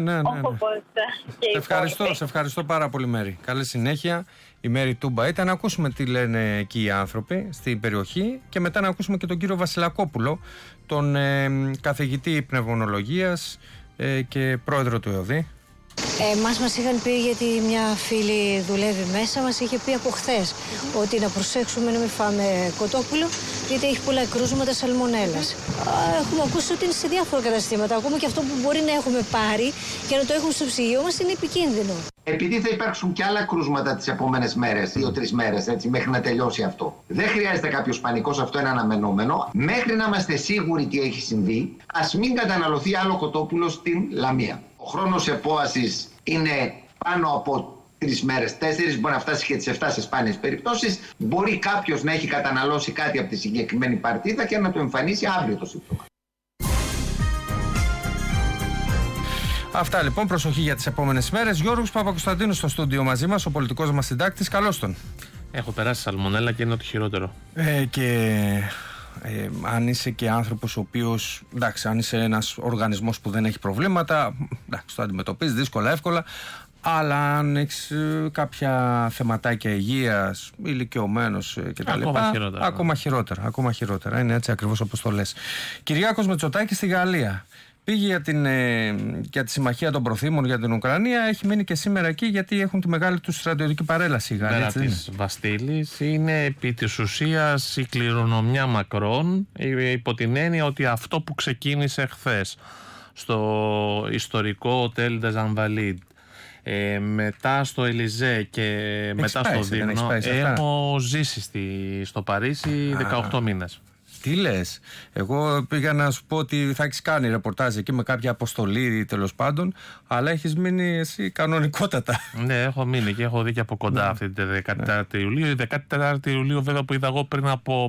Ναι. Σε ευχαριστώ πάρα πολύ, Μέρη. Καλή συνέχεια. Η Μέρη Τούμπα ήταν. Να ακούσουμε τι λένε εκεί οι άνθρωποι στην περιοχή και μετά να ακούσουμε και τον κύριο Βασιλακόπουλο, τον καθηγητή πνευμονολογίας και πρόεδρο του ΕΟΔΗ. Μας είχαν πει, γιατί μια φίλη δουλεύει μέσα, μας είχε πει από χθες ότι να προσέξουμε να μην φάμε κοτόπουλο, γιατί έχει πολλά κρούσματα σαλμονέλας. Έχουμε ακούσει ότι είναι σε διάφορα καταστήματα. Ακόμα και αυτό που μπορεί να έχουμε πάρει και να το έχουμε στο ψυγείο μας είναι επικίνδυνο. Επειδή θα υπάρξουν και άλλα κρούσματα τις επόμενες μέρες, 2-3 μέρες, έτσι, μέχρι να τελειώσει αυτό. Δεν χρειάζεται κάποιος πανικός, αυτό είναι αναμενόμενο. Μέχρι να είμαστε σίγουροι τι έχει συμβεί, ας μην καταναλωθεί άλλο κοτόπουλο στην Λαμία. Ο χρόνος επόασης είναι πάνω από 3 μέρες, 4, μπορεί να φτάσει και τις 7 σε σπάνιες περιπτώσεις. Μπορεί κάποιος να έχει καταναλώσει κάτι από τη συγκεκριμένη παρτίδα και να το εμφανίσει αύριο το σύμπτωμα. Αυτά λοιπόν, προσοχή για τις επόμενες μέρες. Γιώργος Παπακοσταντίνου στο στούντιο μαζί μας, ο πολιτικός μας συντάκτης. Καλώς τον. Έχω περάσει σαλμονέλα και είναι το χειρότερο. Αν είσαι και άνθρωπος ο οποίος, εντάξει, αν είσαι ένας οργανισμός που δεν έχει προβλήματα, εντάξει, το αντιμετωπίζεις δύσκολα, εύκολα, αλλά αν έχεις κάποια θεματάκια υγείας, ηλικιωμένος κτλ. Ακόμα χειρότερα. Είναι έτσι ακριβώς όπως το λες. Κυριάκος Μητσοτάκης στη Γαλλία. Πήγε για τη συμμαχία των προθήμων για την Ουκρανία, έχει μείνει και σήμερα εκεί γιατί έχουν τη μεγάλη του στρατιωτική παρέλαση οι Γάλλοι. Πέρα της Βαστίλης είναι επί της ουσίας η κληρονομιά Μακρόν, υπό την έννοια ότι αυτό που ξεκίνησε χθες στο ιστορικό Οτέλ des Invalides, μετά στο Ελιζέ και μετά στο Δήμο, έχω ζήσει στο Παρίσι 18 μήνες. Τι λες, εγώ πήγα να σου πω ότι θα έχεις κάνει ρεπορτάζ εκεί με κάποια αποστολή τέλος πάντων, αλλά έχεις μείνει εσύ κανονικότατα. Ναι, έχω μείνει και έχω δει και από κοντά αυτή τη 14η Ιουλίου. Η 14η Ιουλίου βέβαια που είδα εγώ πριν από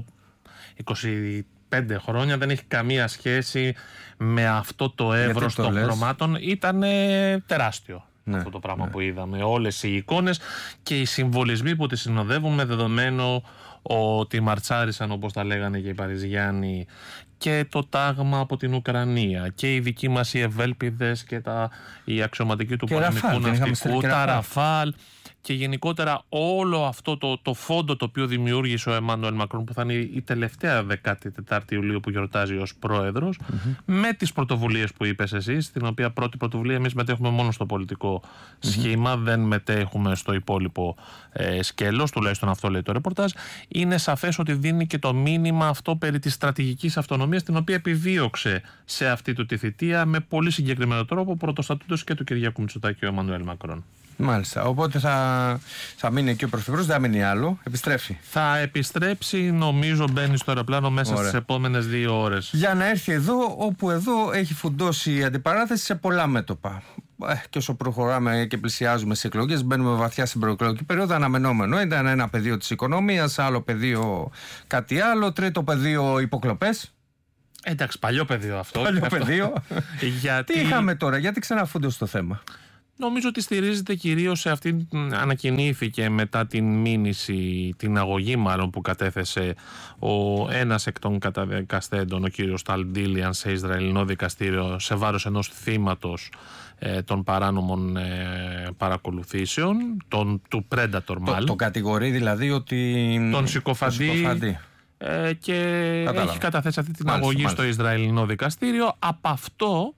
25 χρόνια δεν έχει καμία σχέση με αυτό το εύρος των χρωμάτων. Ήταν τεράστιο. Αυτό το πράγμα που είδαμε, όλες οι εικόνες και οι συμβολισμοί που τις συνοδεύουν, με δεδομένο ότι μαρτσάρισαν, όπως τα λέγανε και οι Παριζιάνοι, και το τάγμα από την Ουκρανία και οι δικοί μας οι ευέλπιδες και οι αξιωματικοί του πολεμικού ναυτικού, τα Ραφάλ και γενικότερα όλο αυτό το φόντο το οποίο δημιούργησε ο Εμμάνουελ Μακρόν, που θα είναι η τελευταία 14η Ιουλίου που γιορτάζει ως πρόεδρος, με τις πρωτοβουλίες που είπες εσύ, την οποία πρώτη πρωτοβουλία εμείς μετέχουμε μόνο στο πολιτικό σχήμα, δεν μετέχουμε στο υπόλοιπο σκέλος, τουλάχιστον αυτό λέει το ρεπορτάζ. Είναι σαφές ότι δίνει και το μήνυμα αυτό περί της στρατηγικής αυτονομίας, την οποία επιβίωξε σε αυτή του τη θητεία με πολύ συγκεκριμένο τρόπο, πρωτοστατούντος και του Κυριάκου Μητσοτάκη ο Εμμάνουελ Μακρόν. Μάλιστα. Οπότε θα μείνει εκεί ο Πρωθυπουργός, δεν θα μείνει άλλο. Επιστρέφει. Θα επιστρέψει, νομίζω, μπαίνει στο αεροπλάνο μέσα στις επόμενες 2 ώρες. Για να έρθει εδώ, όπου εδώ έχει φουντώσει η αντιπαράθεση σε πολλά μέτωπα. Και όσο προχωράμε και πλησιάζουμε στις εκλογές, μπαίνουμε βαθιά στην προεκλογική περίοδο. Αναμενόμενο ήταν ένα πεδίο της οικονομίας, άλλο πεδίο κάτι άλλο, τρίτο πεδίο υποκλοπές. Εντάξει, παλιό πεδίο αυτό. Παλιό πεδίο. Γιατί... Τι είχαμε τώρα, γιατί ξαναφούντωσε το θέμα? Νομίζω ότι στηρίζεται κυρίως σε αυτήν, ανακοινήθηκε μετά την μήνυση, την αγωγή μάλλον που κατέθεσε ένας εκ των καταδικαστέντων, ο κύριος Ταλντίλιαν, σε Ισραηλινό δικαστήριο σε βάρος ενός θύματος των παράνομων παρακολουθήσεων, του Predator μάλλον. Το κατηγορεί δηλαδή ότι... Τον συκοφαντή. Και έχει καταθέσει αυτή την αγωγή στο Ισραηλινό δικαστήριο. Από αυτό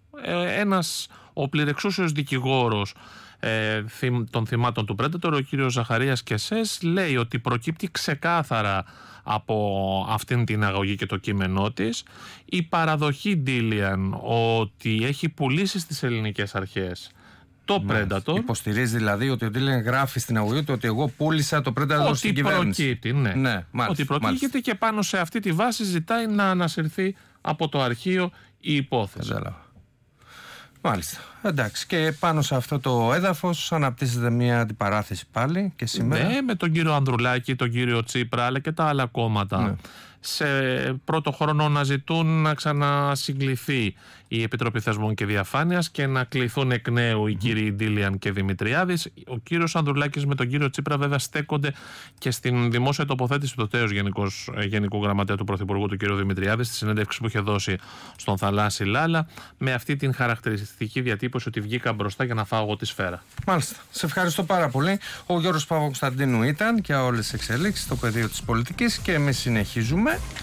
ο πληρεξούσιος δικηγόρος των θυμάτων του Predator, ο κύριος Ζαχαρίας Κεσές, λέει ότι προκύπτει ξεκάθαρα από αυτήν την αγωγή και το κείμενό της η παραδοχή Ντίλιαν ότι έχει πουλήσει στις ελληνικές αρχές το Predator. Υποστηρίζει δηλαδή ότι ο Ντίλιαν γράφει στην αγωγή του ότι εγώ πούλησα το Predator στην κυβέρνηση. Προκύπτει, ότι προκύπτει και πάνω σε αυτή τη βάση ζητάει να ανασυρθεί από το αρχείο η υπόθεση. Μάλιστα. Εντάξει. Και πάνω σε αυτό το έδαφος αναπτύσσεται μια αντιπαράθεση πάλι και σήμερα. Ναι, με τον κύριο Ανδρουλάκη, τον κύριο Τσίπρα, αλλά και τα άλλα κόμματα. Ναι. Σε πρώτο χρόνο να ζητούν να ξανασυγκληθεί η Επιτροπή Θεσμών και Διαφάνειας και να κληθούν εκ νέου οι κύριοι Ντίλιαν και Δημητριάδης. Ο κύριος Ανδρουλάκης με τον κύριο Τσίπρα βέβαια στέκονται και στην δημόσια τοποθέτηση του τέος Γενικού Γραμματέα του Πρωθυπουργού, του κύριου Δημητριάδη, στη συνέντευξη που είχε δώσει στον Θαλάσσι Λάλα, με αυτή την χαρακτηριστική διατύπωση ότι βγήκα μπροστά για να φάω εγώ τη σφαίρα. Μάλιστα. Σε ευχαριστώ πάρα πολύ. Ο Γιώργος Παπακοσταντίνου ήταν για όλες τις εξελίξεις στο πεδίο της πολιτικής και εμείς συνεχίζουμε.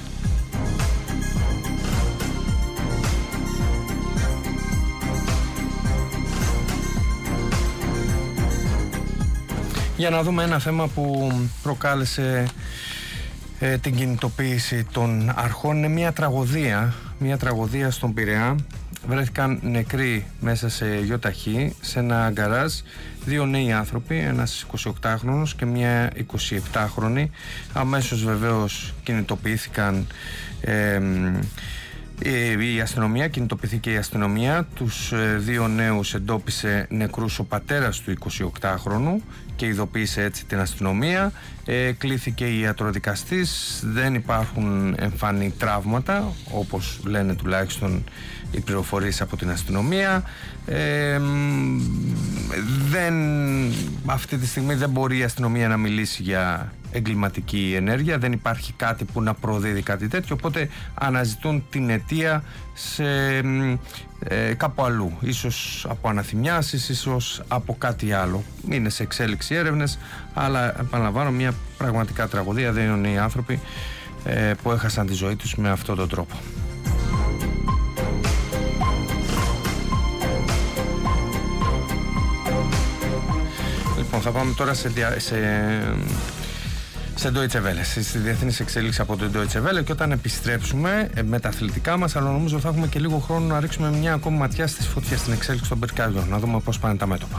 Για να δούμε ένα θέμα που προκάλεσε την κινητοποίηση των αρχών. Είναι μια τραγωδία στον Πειραιά. Βρέθηκαν νεκροί μέσα σε γιοταχή, σε ένα γκαράζ, 2 νέοι άνθρωποι, ένας 28χρονος και μια 27χρονη. Αμέσως βεβαίως κινητοποιήθηκαν η αστυνομία, κινητοποιήθηκε η αστυνομία. Τους 2 νέους εντόπισε νεκρούς ο πατέρας του 28χρονου και ειδοποίησε έτσι την αστυνομία. Κλήθηκε η ιατροδικαστής, δεν υπάρχουν εμφανή τραύματα, όπως λένε τουλάχιστον οι πληροφορίες από την αστυνομία. Αυτή τη στιγμή δεν μπορεί η αστυνομία να μιλήσει για εγκληματική ενέργεια, δεν υπάρχει κάτι που να προδίδει κάτι τέτοιο, οπότε αναζητούν την αιτία σε κάπου αλλού, ίσως από αναθυμιάσεις, ίσως από κάτι άλλο. Είναι σε εξέλιξη έρευνες, αλλά επαναλαμβάνω, μια πραγματικά τραγωδία. Δεν είναι οι άνθρωποι που έχασαν τη ζωή τους με αυτόν τον τρόπο. Λοιπόν, θα πάμε τώρα σε Deutsche Welle, στη διεθνής εξέλιξη από το Deutsche Welle, και όταν επιστρέψουμε με τα αθλητικά μας, αλλά νομίζω θα έχουμε και λίγο χρόνο να ρίξουμε μια ακόμη ματιά στις φωτιές στην εξέλιξη των πυρκαγιών, να δούμε πώς πάνε τα μέτωπα.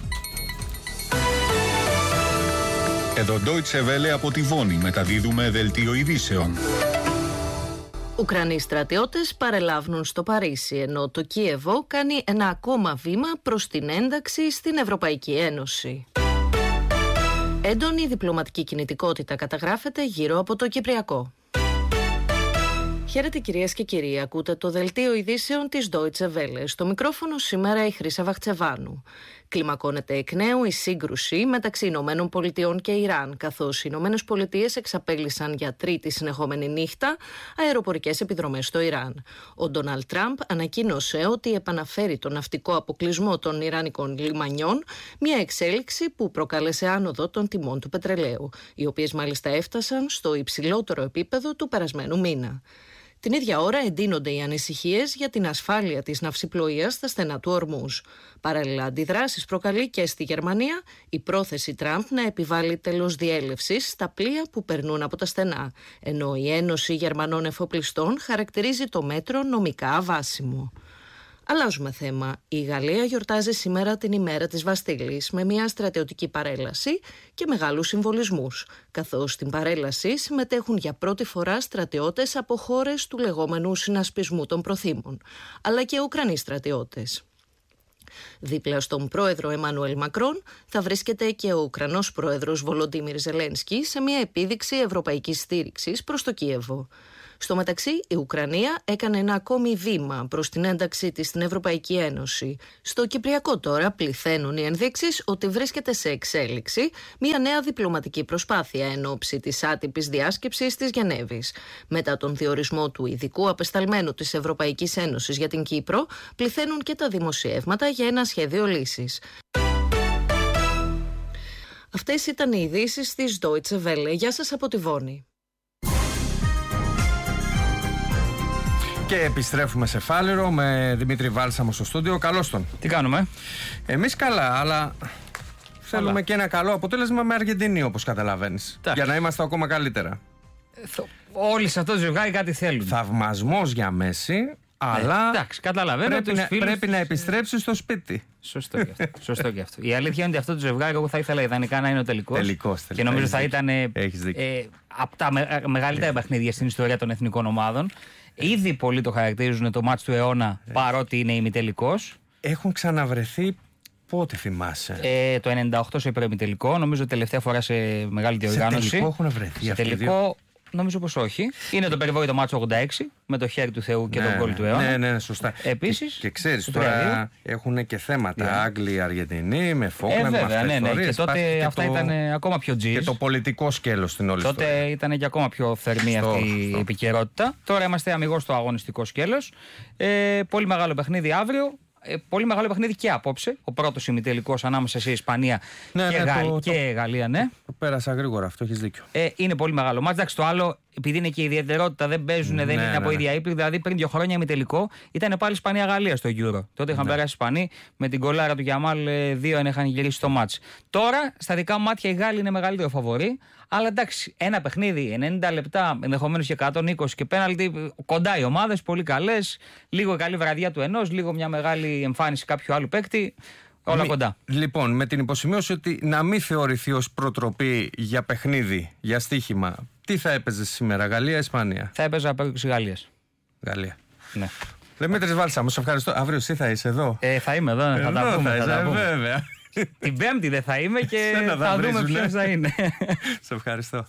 Εδώ Deutsche Welle από τη Βόνη μεταδίδουμε δελτίο ειδήσεων. Ουκρανοί στρατιώτες παρελάβουν στο Παρίσι, ενώ το Κίεβο κάνει ένα ακόμα βήμα προς την ένταξη στην Ευρωπαϊκή Ένωση. Έντονη διπλωματική κινητικότητα καταγράφεται γύρω από το Κυπριακό. Χαίρετε κυρίες και κύριοι, ακούτε το δελτίο ειδήσεων της Deutsche Welle. Στο μικρόφωνο σήμερα η Χρύσα Βαχτσεβάνου. Κλιμακώνεται εκ νέου η σύγκρουση μεταξύ Ηνωμένων Πολιτειών και Ιράν, καθώς οι Ηνωμένες Πολιτείες εξαπέλυσαν για τρίτη συνεχόμενη νύχτα αεροπορικές επιδρομές στο Ιράν. Ο Ντόναλντ Τραμπ ανακοίνωσε ότι επαναφέρει τον ναυτικό αποκλεισμό των ιρανικών λιμανιών, μια εξέλιξη που προκάλεσε άνοδο των τιμών του πετρελαίου, οι οποίες μάλιστα έφτασαν στο υψηλότερο επίπεδο του περασμένου μήνα. Την ίδια ώρα εντείνονται οι ανησυχίες για την ασφάλεια της ναυσιπλοείας στα στενά του Ορμούζ. Παράλληλα, αντιδράσεις προκαλεί και στη Γερμανία η πρόθεση Τραμπ να επιβάλλει τέλος διέλευσης στα πλοία που περνούν από τα στενά, ενώ η Ένωση Γερμανών Εφοπλιστών χαρακτηρίζει το μέτρο νομικά αβάσιμο. Αλλάζουμε θέμα. Η Γαλλία γιορτάζει σήμερα την ημέρα της Βαστίλης με μια στρατιωτική παρέλαση και μεγάλους συμβολισμούς, καθώς στην παρέλαση συμμετέχουν για πρώτη φορά στρατιώτες από χώρες του λεγόμενου συνασπισμού των προθήμων, αλλά και Ουκρανοί στρατιώτες. Δίπλα στον πρόεδρο Εμμανουέλ Μακρόν θα βρίσκεται και ο Ουκρανός πρόεδρος Βολοντίμιρ Ζελένσκι σε μια επίδειξη ευρωπαϊκής στήριξης προς το Κίεβο. Στο μεταξύ, η Ουκρανία έκανε ένα ακόμη βήμα προς την ένταξή της στην Ευρωπαϊκή Ένωση. Στο Κυπριακό τώρα πληθαίνουν οι ενδείξεις ότι βρίσκεται σε εξέλιξη μια νέα διπλωματική προσπάθεια εν ώψη της άτυπης διάσκεψης της Γενέβης. Μετά τον διορισμό του ειδικού απεσταλμένου της Ευρωπαϊκής Ένωσης για την Κύπρο, πληθαίνουν και τα δημοσιεύματα για ένα σχέδιο λύσης. Αυτές ήταν οι ειδήσεις της Deutsche Welle. Γεια σας από τη Βόνη. Και επιστρέφουμε σε Φάληρο με Δημήτρη Βάλσαμο στο στούντιο. Καλώς τον. Τι κάνουμε? Εμείς καλά, αλλά θέλουμε και ένα καλό αποτέλεσμα με Αργεντινή, όπως καταλαβαίνεις. Για να είμαστε ακόμα καλύτερα. Όλοι σε αυτό το ζευγάρι κάτι θέλουν. Θαυμασμός για Μέση, αλλά εντάξει, καταλαβαίνω πρέπει να επιστρέψει στο σπίτι. Σωστό και αυτό. Η αλήθεια είναι ότι αυτό το ζευγάρι εγώ θα ήθελα ιδανικά να είναι ο τελικός. Και νομίζω θα ήταν από τα μεγαλύτερα παιχνίδια στην ιστορία των εθνικών ομάδων. Ήδη πολλοί το χαρακτηρίζουν το μάτς του αιώνα, παρότι είναι ημιτελικός. Έχουν ξαναβρεθεί, πότε θυμάσαι? Το 98 σε προημιτελικό, νομίζω τελευταία φορά σε μεγάλη διοργάνωση. Σε τελικό έχουν βρεθεί σε τελικό, νομίζω πως όχι. Είναι το περιβόητο μάτσο 86 με το χέρι του Θεού και τον γκολ του αιώνα. Ναι, σωστά. Επίσης. Και ξέρεις, τώρα έχουν και θέματα. Άγγλοι, Αργεντινοί, με Φόκλαντ, με αυτές τις ιστορίες. Και τότε αυτά ήταν ακόμα πιο τζιζ. Και το πολιτικό σκέλος στην όλη τότε ιστορία. Ήταν και ακόμα πιο θερμή αυτή η επικαιρότητα. Τώρα είμαστε αμιγώς στο αγωνιστικό σκέλος. Πολύ μεγάλο παιχνίδι αύριο. Πολύ μεγάλο παιχνίδι και απόψε. Ο πρώτος ημιτελικός ανάμεσα σε Ισπανία και Γαλλία, ναι. Το πέρασα γρήγορα, αυτό έχεις δίκιο. Είναι πολύ μεγάλο μάτς. Εντάξει, το άλλο, επειδή είναι και η ιδιαιτερότητα, δεν παίζουν, δεν είναι από ίδια ύπνη. Δηλαδή, πριν 2 χρόνια ημιτελικό ήταν πάλι Ισπανία-Γαλλία στο Euro. Τότε είχαν περάσει οι Ισπανοί με την κολάρα του Γιαμάλ 2-1 είχαν γυρίσει το μάτς. Τώρα, στα δικά μου μάτια, οι Γάλλοι είναι μεγαλύτερο φαβορί. Αλλά εντάξει, ένα παιχνίδι, 90 λεπτά, ενδεχομένως και 120 και πέναλτι, κοντά οι ομάδες, πολύ καλές. Λίγο καλή βραδιά του ενός, λίγο μια μεγάλη εμφάνιση κάποιου άλλου παίκτη. Όλα κοντά. Λοιπόν, με την υποσημείωση ότι να μην θεωρηθεί ως προτροπή για παιχνίδι, για στοίχημα, τι θα έπαιζε σήμερα, Γαλλία ή Ισπανία? Θα έπαιζα απέκρουση Γαλλίας. Γαλλία. Ναι. Δημήτρης Βάλσαμο, σε ευχαριστώ. Αύριο εσύ θα είσαι εδώ? Θα είμαι εδώ, θα τα πούμε. Βέβαια. Την Πέμπτη δεν θα είμαι και θα δούμε ποιος θα είναι. Σε ευχαριστώ.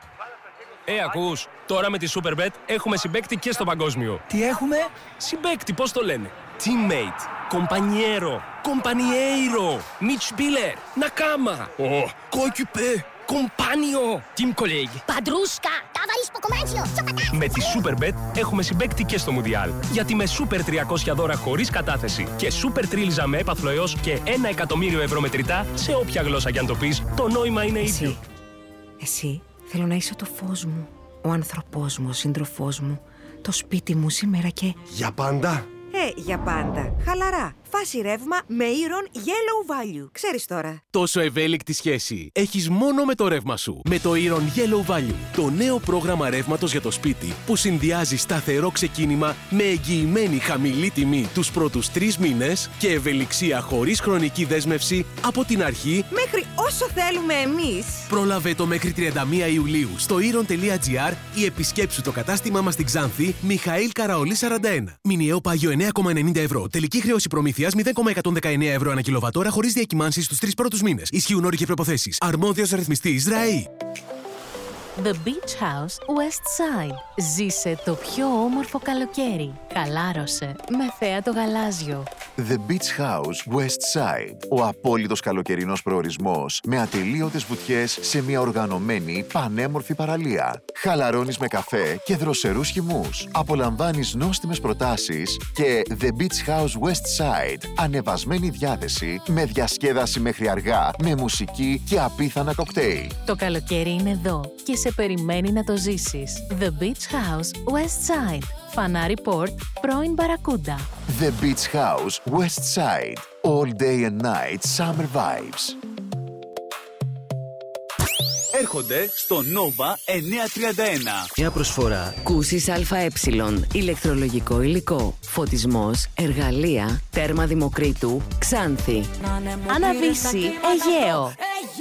Ακούς, τώρα με τη Superbet έχουμε συμπαίκτη και στο παγκόσμιο. Τι έχουμε? Συμπαίκτη, πώς το λένε? Teammate, compañero, compañeiro, Mitspieler, Nakama, coéquipier, compagno, team colleague. Παντρούσκα, ταβαλίς ποκομάτσιο, Με τη Superbet έχουμε συμπαίκτη και στο Μουντιάλ. Γιατί με Super 300 δώρα χωρίς κατάθεση και Super Τρίλιζα με έπαθλο έως και 1 εκατομμύριο ευρώ μετρητά, σε όποια γλώσσα κι αν το πεις, το νόημα είναι ίδιο. Εσύ, θέλω να είσαι το φως μου, ο άνθρωπός μου, ο σύντροφός μου, το σπίτι μου σήμερα και... Για πάντα. Για πάντα. Χαλαρά. Φάση ρεύμα με Iron Yellow Value. Ξέρεις τώρα. Τόσο ευέλικτη σχέση έχεις μόνο με το ρεύμα σου. Με το Iron Yellow Value. Το νέο πρόγραμμα ρεύματος για το σπίτι που συνδυάζει σταθερό ξεκίνημα με εγγυημένη χαμηλή τιμή τους πρώτους 3 μήνες και ευελιξία χωρίς χρονική δέσμευση από την αρχή μέχρι όσο θέλουμε εμείς. Πρόλαβε το μέχρι 31 Ιουλίου στο iron.gr ή επισκέψου το κατάστημά μας στην Ξάνθη Μιχαήλ Καραολή 41. Μηνιαίο πάγιο 9,90 ευρώ. Τελική χρέωση προμήθειας 0,119 ευρώ ανά κιλοβατόρα χωρίς διακυμάνσεις στους 3 πρώτους μήνες. Ισχύουν όροι και προϋποθέσεις. Αρμόδιος ρυθμιστής ΡΑΗ. The Beach House West Side. Ζήσε το πιο όμορφο καλοκαίρι. Χαλάρωσε με θέα το γαλάζιο. The Beach House West Side. Ο απόλυτος καλοκαιρινός προορισμός με ατελείωτες βουτιές σε μια οργανωμένη πανέμορφη παραλία. Χαλαρώνεις με καφέ και δροσερούς χυμούς. Απολαμβάνεις νόστιμες προτάσεις και The Beach House West Side. Ανεβασμένη διάθεση με διασκέδαση μέχρι αργά, με μουσική και απίθανα κοκτέιλ. Το καλοκαίρι είναι εδώ και σε περιμένει να το ζήσεις. The Beach House West Side. Φανάρι Port, πρώην Μπαρακούντα. The Beach House West Side. All day and night summer vibes. Έρχονται στο Nova 931. Μια προσφορά. Κούσης ΑΕ. Ηλεκτρολογικό υλικό. Φωτισμός. Εργαλεία. Τέρμα Δημοκρίτου. Ξάνθη. Αναβύση Αιγαίο.